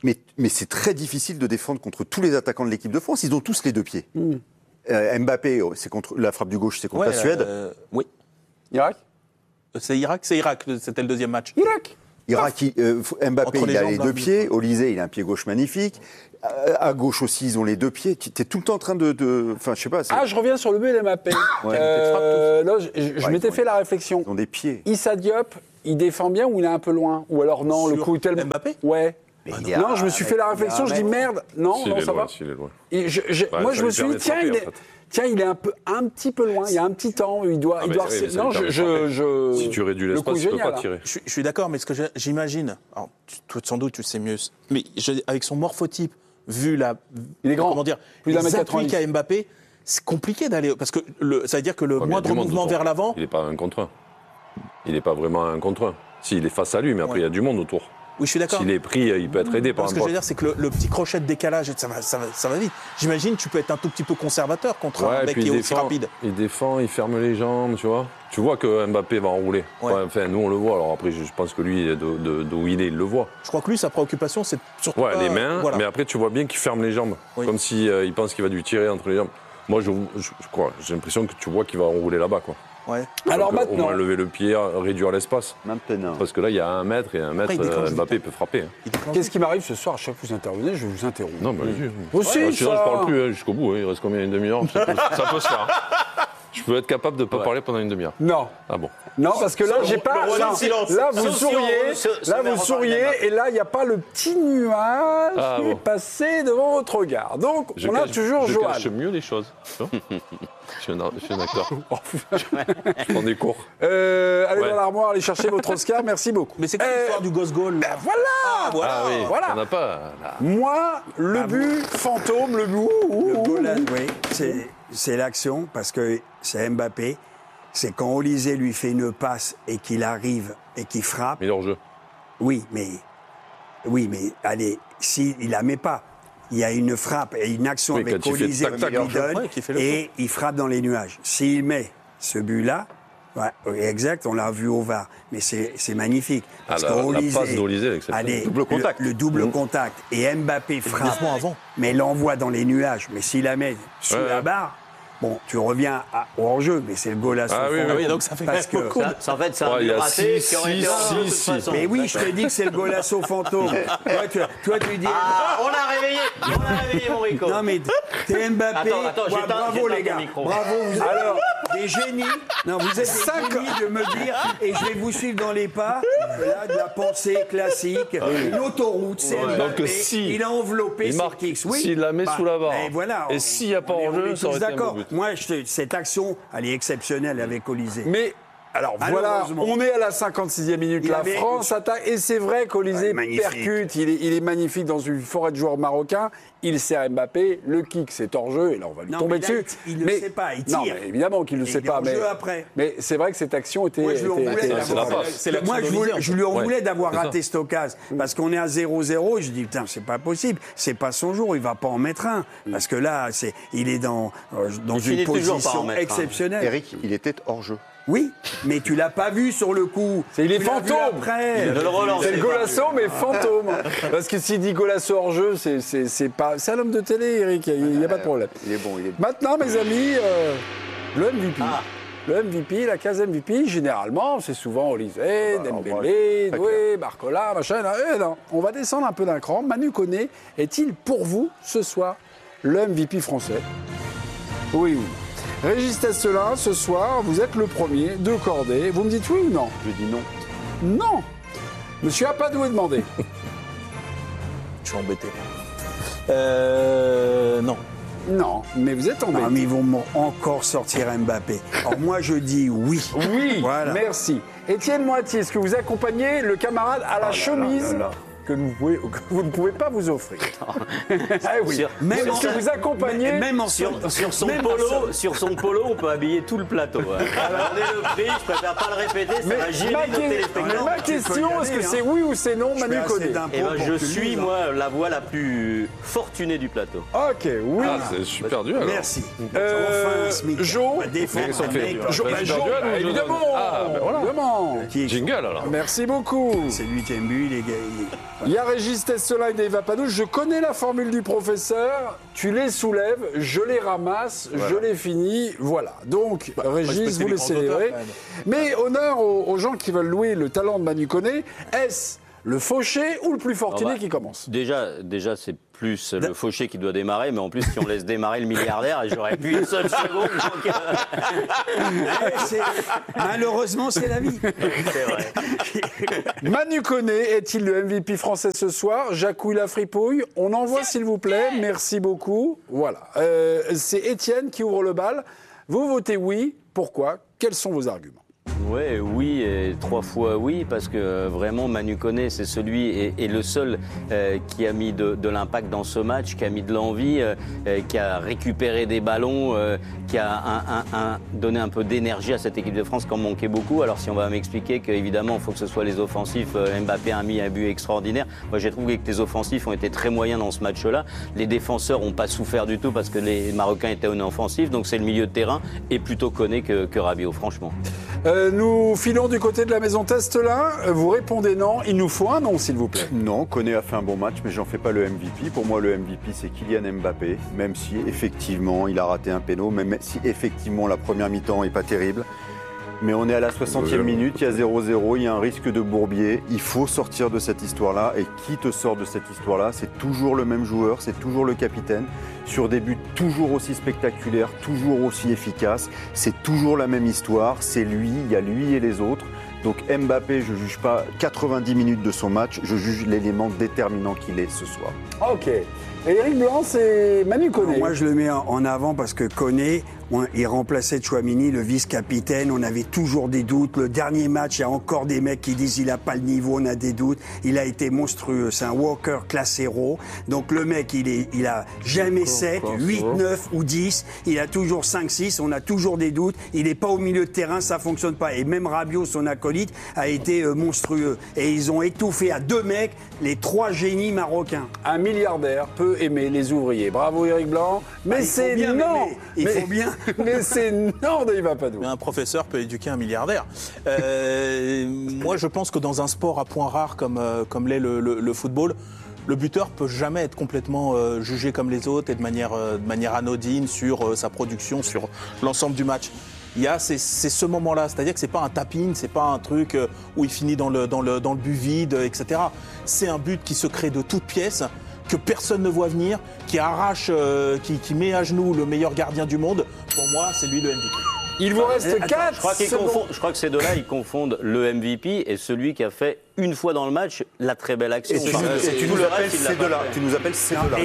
Mais, mais c'est très difficile de défendre contre tous les attaquants de l'équipe de France. Ils ont tous les deux pieds. Mm. Euh, Mbappé, c'est contre la frappe du gauche, c'est contre ouais, la Suède. Euh, oui. Irak. C'est Irak, c'est Irak. C'était le deuxième match. Irak. Irak, il, euh, Mbappé, il a les deux pieds. Olysée, il a un pied gauche magnifique. Euh, à gauche aussi, ils ont les deux pieds. Tu es tout le temps en train de. Enfin, je sais pas. Ah, je reviens sur le but d'Mbappé. Ouais, euh, là, je, je ouais, m'étais fait la réflexion. Ils ont des pieds. Issa Diop, il défend bien ou il est un peu loin? Ou alors non, sur le coup est tellement. Mbappé. Ouais. Mais non, je me suis fait la réflexion, je dis merde, non, si non, ça loin, va. si loin. Et je, je, ouais, moi, je me suis dit, tiens, il est, en fait. tiens, il est un peu, un petit peu loin. Il y a un petit temps, il doit, ah, il doit. Oui, non, je, je, je. Si tu réduis l'espace, tu peux pas tirer. Je, je suis d'accord, mais ce que j'imagine, toi sans doute, tu sais mieux, mais je, avec son morphotype, vu la, il est grand. Comment dire, plus les appuis qu'a Mbappé, c'est compliqué d'aller, parce que le, ça veut dire que le ouais, moindre mouvement vers l'avant. Il n'est pas un contre un. Il n'est pas vraiment un contre un. Si, il est face à lui, mais après, il y a du monde autour. Oui, je suis d'accord. S'il est pris, il peut être aidé par un Ce que je veux dire, c'est que le, le petit crochet de décalage, ça va, ça va, ça va vite. J'imagine tu peux être un tout petit peu conservateur contre ouais, un mec qui est défend, aussi rapide. Il défend, il ferme les jambes, tu vois. Tu vois que Mbappé va enrouler. Ouais. Ouais, enfin, nous, on le voit. Alors après, je pense que lui, d'où il est, il le voit. Je crois que lui, sa préoccupation, c'est surtout ouais, pas, les mains, voilà. Mais après, tu vois bien qu'il ferme les jambes. Oui. Comme s'il si, euh, pense qu'il va lui tirer entre les jambes. Moi, je, je, je crois, j'ai l'impression que tu vois qu'il va enrouler là-bas, quoi. Ouais. Alors donc, maintenant, au moins lever le pied, réduire l'espace. Maintenant. Parce que là, il y a un mètre et un mètre, euh, Mbappé peut frapper. Hein. Qu'est-ce qui m'arrive ce soir? À chaque fois que vous intervenez, je vais vous interrompre. Non, bah allez-y. Aussi, ouais, ça. Sinon, je parle plus hein, jusqu'au bout. Hein. Il reste combien? Une demi-heure? Ça, ça peut se faire. Hein. Je peux être capable de ne pas ouais. parler pendant une demi-heure. Non. Ah bon? Non, parce que là, j'ai pas. Le là, silence. là, vous Sauf souriez. Si on, là, vous souriez. Et là, il n'y a pas le petit nuage ah, qui bon. est passé devant votre regard. Donc, je on cache, a toujours je Johan. Je cache mieux les choses. Je suis, un, je suis un acteur. Je prends des cours. Euh, allez ouais. dans l'armoire, allez chercher votre Oscar. Merci beaucoup. Mais c'est quoi euh, l'histoire du gosse goal ben voilà, ah, voilà. Ah oui, voilà. On n'a pas. Là. Moi, le ah, but bon. fantôme, le but. Le goal, oui, c'est l'action parce que c'est Mbappé. C'est quand Olysée lui fait une passe et qu'il arrive et qu'il frappe. Mais hors-jeu. Oui, mais oui, mais allez, s'il ne la met pas. Il y a une frappe et une action oui, avec Olysée qui lui donne ouais, qui et il frappe dans les nuages. S'il met ce but-là, ouais, exact, on l'a vu au V A R, mais c'est magnifique. Parce ah, la, qu'Olysée, la passe d'Olysée, allez, double contact. Le, le double mmh. contact et Mbappé frappe, avant. mais l'envoie dans les nuages. Mais s'il la met sous ouais, la barre, bon, tu reviens à, au hors-jeu, mais c'est le goal à son ah, oui, oui, donc ça fait parce que beaucoup. Ça, ça, en fait, ça ouais, a raté six, qui aurait été six, six, six. Mais oui, je te dis que c'est le golasso fantôme. toi, tu, toi, tu dis. Ah, on l'a réveillé, on l'a réveillé, mon Rico. Non, mais t'es Mbappé. Attends, attends, ouais, bravo, les gars. Bravo. Vous êtes alors, des génies. Non, vous êtes des génies de me dire, et je vais vous suivre dans les pas, là, de la pensée classique. Une autoroute, c'est ouais. Mbappé. Si il a enveloppé il marque, X. Oui. S'il la met bah, sous la barre. Et, voilà, et s'il n'y a pas en-jeu, ça aurait été un beau but. Moi, cette action, elle est exceptionnelle avec Olysée. Mais alors voilà, on est à la cinquante-sixième minute, la France attaque, et c'est vrai qu'Olysée ouais, percute, il est, il est magnifique dans une forêt de joueurs marocains, il sert Mbappé, le kick c'est hors jeu, et là on va lui non, tomber là, dessus. Il ne le sait pas, il tire. Non, mais évidemment qu'il ne le sait pas, mais, mais c'est vrai que cette action était... Moi je lui en voulais d'avoir Moi, je, je lui en voulais d'avoir raté cette occasion, parce qu'on est à zéro zéro, et je dis, putain, c'est pas possible, c'est pas son jour, il va pas en mettre un, parce que là, il est dans, dans une position exceptionnelle. Eric, il était hors jeu. Oui, mais tu l'as pas vu sur le coup. Il est fantôme. C'est le golasso, mais fantôme. Parce que s'il dit golasso hors jeu, c'est pas. C'est un homme de télé, Eric. Il n'y a pas de problème. Il est bon. Il est... Maintenant, mes amis, euh, le M V P. Ah. Le M V P, la case M V P, généralement, c'est souvent Olysée, bah, Dembélé, Doué, Barcola, machin. Eh non, on va descendre un peu d'un cran. Manu Koné est-il pour vous ce soir le M V P français? Oui, oui. Régis Tesselin, ce soir, vous êtes le premier de cordée. Vous me dites oui ou non? Je dis non. Non. Monsieur Apadou est demandé. Je suis embêté. Euh, non. Non, mais vous êtes embêté. Ah, mais ils vont encore sortir Mbappé. Alors moi, je dis oui. Oui, voilà. Merci. Étienne Moitié, est-ce que vous accompagnez le camarade à la oh chemise là, là, là. Que, vous pouvez, que vous ne pouvez pas vous offrir? Ah oui. Sur, même en, que vous accompagnez même en sur, sur, son même polo, sur son polo, on peut habiller tout le plateau. Hein. Alors, on est le prix, je préfère pas le répéter, ça va gêner nos téléspectateurs. Ma question, est-ce que c'est oui ou c'est non, Manu Koné? Eh ben, je suis, moi, la voix la plus fortunée du plateau. Ok, oui. Ah, c'est super dur alors. Merci. Euh, Jo, Jo, évidemment. Ah, ben voilà. Jingle alors. Merci beaucoup. C'est le huitième but, les gars. Il y a Régis Testolin et Dave Panou. Je connais la formule du professeur. Tu les soulèves, je les ramasse, voilà. je les finis. Voilà. Donc, bah, Régis, vous les célébrez. Mais honneur aux, aux gens qui veulent louer le talent de Manu Koné. Est-ce le fauché ou le plus fortuné oh bah, qui commence? Déjà, déjà c'est plus le fauché qui doit démarrer, mais en plus, si on laisse démarrer le milliardaire, j'aurais pu une seule seconde. Donc... c'est... Malheureusement, c'est la vie. C'est vrai. Manu Koné est-il le M V P français ce soir? Jacouille la fripouille. On envoie, s'il vous plaît. Merci beaucoup. Voilà. Euh, c'est Étienne qui ouvre le bal. Vous votez oui. Pourquoi? Quels sont vos arguments? Ouais, oui, et trois fois oui, parce que euh, vraiment Manu Koné, c'est celui et, et le seul euh, qui a mis de, de l'impact dans ce match, qui a mis de l'envie, euh, euh, qui a récupéré des ballons, euh, qui a un, un, un, donné un peu d'énergie à cette équipe de France qui en manquait beaucoup. Alors si on va m'expliquer qu'évidemment, il faut que ce soit les offensifs, euh, Mbappé a mis un but extraordinaire. Moi, j'ai trouvé que les offensifs ont été très moyens dans ce match-là. Les défenseurs n'ont pas souffert du tout parce que les Marocains étaient en offensif. Donc c'est le milieu de terrain et plutôt Koné que, que Rabiot, franchement. Euh, nous filons du côté de la maison Testolin. Vous répondez non. Il nous faut un non, s'il vous plaît. Non, Koné a fait un bon match, mais j'en fais pas le M V P. Pour moi, le M V P, c'est Kylian Mbappé, même si effectivement, il a raté un péno, même si effectivement, la première mi-temps est pas terrible. Mais on est à la soixantième minute, il y a zéro zéro, il y a un risque de bourbier. Il faut sortir de cette histoire-là. Et qui te sort de cette histoire-là? C'est toujours le même joueur, c'est toujours le capitaine. Sur des buts toujours aussi spectaculaires, toujours aussi efficaces. C'est toujours la même histoire. C'est lui, il y a lui et les autres. Donc Mbappé, je ne juge pas quatre-vingt-dix minutes de son match, je juge l'élément déterminant qu'il est ce soir. Ok. Et Eric Blanc, c'est Manu Koné. Moi, je le mets en avant parce que Koné, on, il remplaçait Tchouaméni, le vice-capitaine. On avait toujours des doutes. Le dernier match, il y a encore des mecs qui disent qu'il n'a pas le niveau, on a des doutes. Il a été monstrueux. C'est un Walker classe héros. Donc le mec, il, est, il a jamais sept, huit, neuf ou dix. Il a toujours cinq, six. On a toujours des doutes. Il n'est pas au milieu de terrain, ça ne fonctionne pas. Et même Rabiot, son acolyte, a été monstrueux. Et ils ont étouffé à deux mecs les trois génies marocains. Un milliardaire peut aimer les ouvriers. Bravo Eric Blanc. Mais ah, c'est non. Il mais, faut bien. Mais c'est non, Dave Panou. Un professeur peut éduquer un milliardaire. Euh, moi, je pense que dans un sport à points rares comme, euh, comme l'est le, le, le football, le buteur peut jamais être complètement euh, jugé comme les autres et de manière, euh, de manière anodine sur euh, sa production, sur l'ensemble du match. Il y a c'est, c'est ce moment-là, c'est-à-dire que c'est pas un tap-in, c'est pas un truc où il finit dans le, dans le, dans le but vide, et cetera. C'est un but qui se crée de toutes pièces, que personne ne voit venir, qui arrache, euh, qui, qui met à genoux le meilleur gardien du monde. Pour moi, c'est lui le M V P. Il vous reste quatre. Je crois, confond, je crois que ces deux-là, ils confondent le M V P et celui qui a fait une fois dans le match la très belle action. Et tu, enfin, et tu, nous, appelles ces deux-là. tu nous appelles ces deux-là.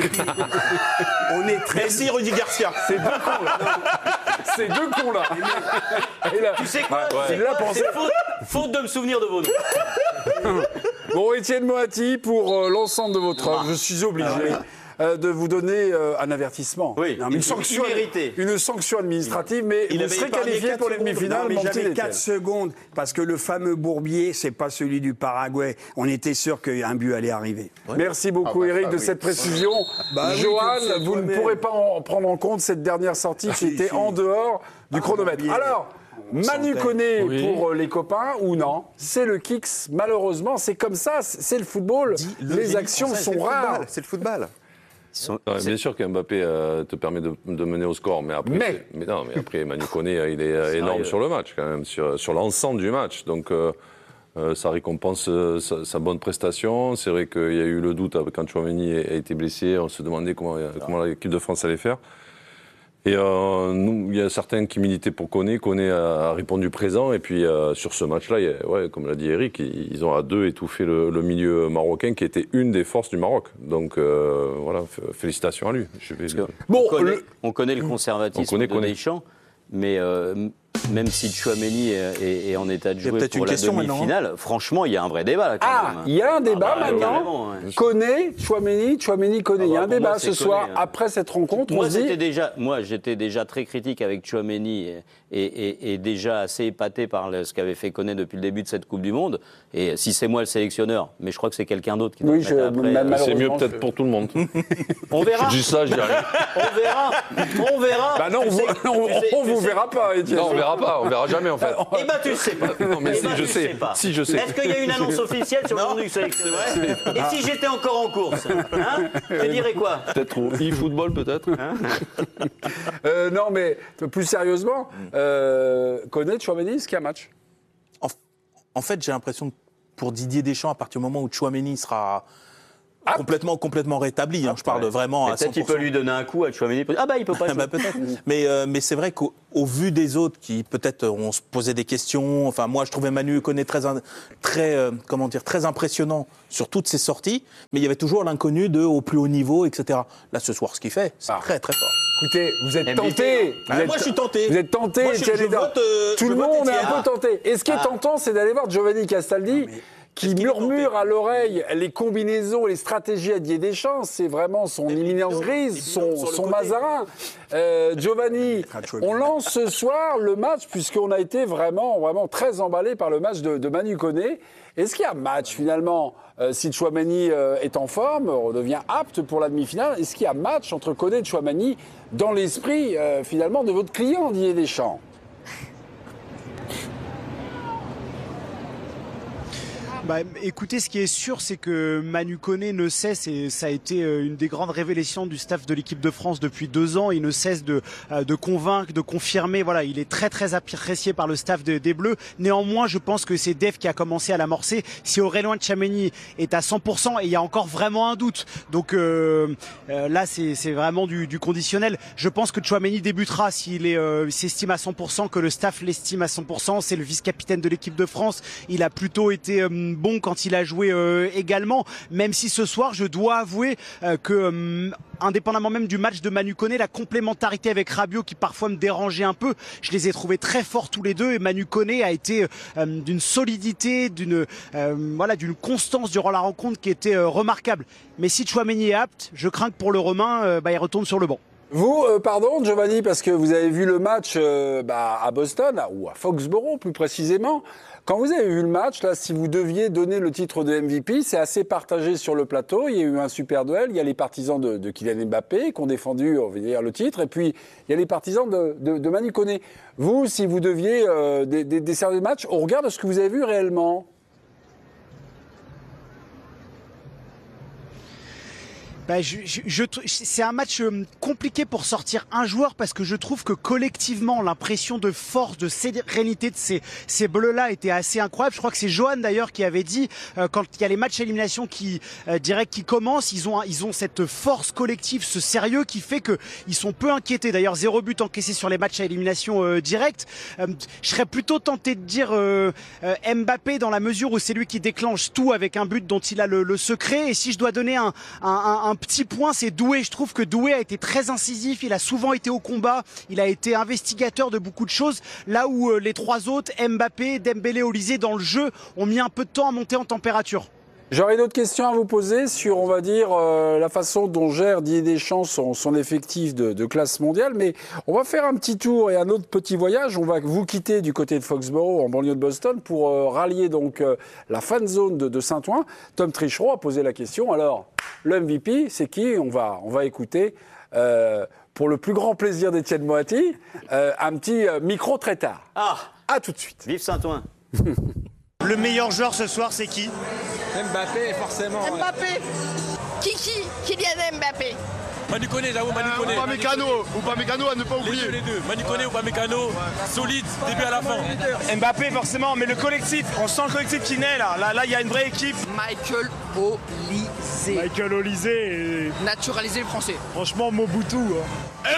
On est très... Merci Rudy Garcia. C'est deux cons là. C'est deux cons là. là. Tu sais quoi? Ouais. C'est, là, c'est faute, faute de me souvenir de vos noms. Bon, Étienne Moati, pour euh, l'ensemble de votre œuvre, je suis obligé. Euh, de vous donner euh, un avertissement. Oui, non, une, sanction, une sanction administrative, mais il vous serez qualifié pour les demi-finales. Mais j'avais quatre secondes, parce que le fameux Bourbier, c'est pas celui du Paraguay. On était sûr qu'un but allait arriver. Ouais. Merci beaucoup, ah bah, Eric, ah, de oui. cette précision. Bah, Johan, oui, vous ne pourrez pas en prendre en compte cette dernière sortie qui était en dehors du ah, chronomètre. Bourbier. Alors, Manu Koné oui. pour les copains ou non? C'est le kicks, malheureusement, c'est comme ça, c'est le football. Dis, le les actions français, sont rares. C'est le football. Sont, ouais, bien sûr qu'Mbappé euh, te permet de, de mener au score, mais après, mais, mais non, mais après Manu Koné, il est euh, énorme sur le match quand même, sur, sur l'ensemble du match. Donc euh, euh, ça récompense euh, sa, sa bonne prestation. C'est vrai qu'il y a eu le doute quand Tchouaméni a été blessé. On se demandait comment, comment l'équipe de France allait faire. Et euh, nous, il y a certains qui militaient pour Koné. Koné a, a répondu présent. Et puis euh, sur ce match-là, il y a, ouais, comme l'a dit Eric, ils, ils ont à deux étouffé le, le milieu marocain, qui était une des forces du Maroc. Donc euh, voilà, félicitations à lui. Je vais le... bon, on, connaît, le... on connaît le conservatisme on connaît, de Deschamps, mais euh, même si Tchouaméni est, est, est en état de jouer pour la demi-finale, franchement, il y a un vrai débat là. Quand ah, même. il y a un débat ah, bah, maintenant. Ouais. Koné, Tchouaméni, Tchouaméni, Koné. Ah, il y a un débat moi, ce soir Koné, hein. Après cette rencontre. Moi, on j'étais dit... déjà, moi, j'étais déjà très critique avec Tchouaméni et, et, et, et déjà assez épaté par le, ce qu'avait fait Koné depuis le début de cette Coupe du Monde. Et si c'est moi le sélectionneur, mais je crois que c'est quelqu'un d'autre qui doit oui, je, après. Euh, c'est mieux peut-être je... pour tout le monde. On verra. Je dis ça, je dis rien. On verra. On verra. Bah non, on, sais, on, on, on vous verra pas, Étienne. Non, on verra verra pas, on verra jamais en fait. Eh ben tu sais pas. Non mais eh si ben, je tu sais. sais pas. Si je sais. Est-ce qu'il y a une annonce officielle sur le nom du sélectionneur? Et si j'étais encore en course, hein, tu dirais quoi? Peut-être au e-football peut-être. Hein euh, non mais plus sérieusement, euh, connaît Tchouaméni, est-ce qu'il y a un match? En, en fait, j'ai l'impression que pour Didier Deschamps, à partir du moment où Tchouaméni sera ah. complètement, complètement rétabli, hein, je parle ouais. vraiment à cent pour cent. Peut-être qu'il peut lui donner un coup à Tchouaméni. Ah bah il peut pas. bah, peut-être. mais, euh, mais c'est vrai qu'au au vu des autres qui peut-être ont se posé des questions, enfin moi je trouvais Manu Koné très, très, euh, comment dire, très impressionnant sur toutes ses sorties, mais il y avait toujours l'inconnu de au plus haut niveau, et cetera. Là ce soir, ce qu'il fait, c'est ah. très très fort. Écoutez, vous êtes tenté. Ah, moi, je suis tenté. Vous êtes tenté. Moi, je, je vote, euh, Tout je le monde est un peu ah. tenté. Et ce qui est ah. tentant, c'est d'aller voir Giovanni Castaldi, ah, qui murmure à l'oreille les combinaisons et les stratégies à Didier Deschamps. C'est vraiment son imminence grise, son, son Mazarin. Euh, Giovanni, on lance ce soir le match, puisqu'on a été vraiment, vraiment très emballé par le match de, de Manu Koné. Est-ce qu'il y a match finalement euh, si Tchouaméni euh, est en forme, redevient apte pour la demi-finale? Est-ce qu'il y a match entre Koné et Tchouaméni dans l'esprit euh, finalement de votre client Didier Deschamps? Bah, écoutez, ce qui est sûr, c'est que Manu Koné ne cesse, et ça a été une des grandes révélations du staff de l'équipe de France depuis deux ans, il ne cesse de, de convaincre, de confirmer. Voilà, il est très très apprécié par le staff de, des Bleus. Néanmoins, je pense que c'est Dave qui a commencé à l'amorcer. Si Aurélien Tchouaméni est à cent pour cent, et il y a encore vraiment un doute. Donc euh, euh, là, c'est vraiment du, du conditionnel. Je pense que Tchouaméni débutera s'il euh, s'estime à cent pour cent, que le staff l'estime à cent pour cent. C'est le vice-capitaine de l'équipe de France. Il a plutôt été euh, bon quand il a joué euh, également, même si ce soir je dois avouer euh, que euh, indépendamment même du match de Manu Koné, la complémentarité avec Rabiot qui parfois me dérangeait un peu, je les ai trouvés très forts tous les deux, et Manu Koné a été euh, d'une solidité, d'une euh, voilà, d'une constance durant la rencontre qui était euh, remarquable. Mais si Tchouaméni est apte, je crains que pour le Romain, euh, bah, il retourne sur le banc. Vous, euh, pardon Giovanni, parce que vous avez vu le match euh, bah, à Boston, là, ou à Foxborough plus précisément. Quand vous avez vu le match, là, si vous deviez donner le titre de M V P, c'est assez partagé sur le plateau. Il y a eu un super duel. Il y a les partisans de, de Kylian Mbappé qui ont défendu, on va dire, le titre. Et puis, il y a les partisans de, de, de Manu Koné. Vous, si vous deviez euh, décerner le match, au regard de ce que vous avez vu réellement? Bah, je, je, je, c'est un match compliqué pour sortir un joueur, parce que je trouve que collectivement l'impression de force, de sérénité de ces, ces bleus-là était assez incroyable. Je crois que c'est Johan d'ailleurs qui avait dit euh, quand il y a les matchs à élimination qui euh, direct qui commencent, ils ont ils ont cette force collective, ce sérieux qui fait que ils sont peu inquiétés. D'ailleurs zéro but encaissé sur les matchs à élimination euh, directe. Euh, je serais plutôt tenté de dire euh, euh, Mbappé, dans la mesure où c'est lui qui déclenche tout avec un but dont il a le, le secret. Et si je dois donner un, un, un, un petit point, c'est Doué. Je trouve que Doué a été très incisif, il a souvent été au combat, il a été investigateur de beaucoup de choses, là où euh, les trois autres, Mbappé, Dembélé, Olysée, dans le jeu, ont mis un peu de temps à monter en température. J'aurais d'autres questions à vous poser sur, on va dire, euh, la façon dont gère Didier Deschamps son, son effectif de, de classe mondiale. Mais on va faire un petit tour et un autre petit voyage. On va vous quitter du côté de Foxborough, en banlieue de Boston, pour euh, rallier donc euh, la fan zone de, de Saint-Ouen. Tom Trichereau a posé la question. Alors, le M V P, c'est qui? On va, on va écouter, euh, pour le plus grand plaisir d'Étienne Moati, euh, un petit euh, micro très tard. Ah, à tout de suite. Vive Saint-Ouen. Le meilleur joueur ce soir, c'est qui? Mbappé, forcément. Mbappé ouais. Kiki, Kylian Mbappé. Manu Koné, j'avoue, Manu Koné. Ou pas Mécano, ou pas Mécano à ne pas oublier. Les deux, les deux. Manu Koné ou pas Mécano, ouais. Solide, début à la fin. Mbappé, forcément, mais le collectif, on sent le collectif qui naît là. Là, là, il y a une vraie équipe. Michael Olysée. Michael Olysée. Et... naturaliser le français. Franchement, Mobutu. Hein.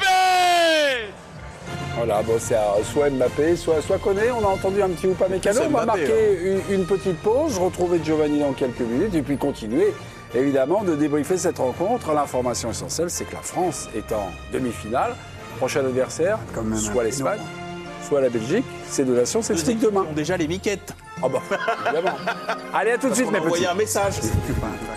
Mbappé! Voilà, bon, c'est soit Mbappé, soit, soit Koné. On a entendu un petit ou pas Mécano. On va marquer hein. une, une petite pause, retrouver Giovanni dans quelques minutes et puis continuer, évidemment, de débriefer cette rencontre. L'information essentielle, c'est que la France est en demi-finale. Prochain adversaire, soit l'Espagne, soit la Belgique. Ces deux nations, c'est le stick demain. Ils ont déjà les miquettes. Ah bah, évidemment. Allez, à tout de suite, mes petits. On va envoyer un message.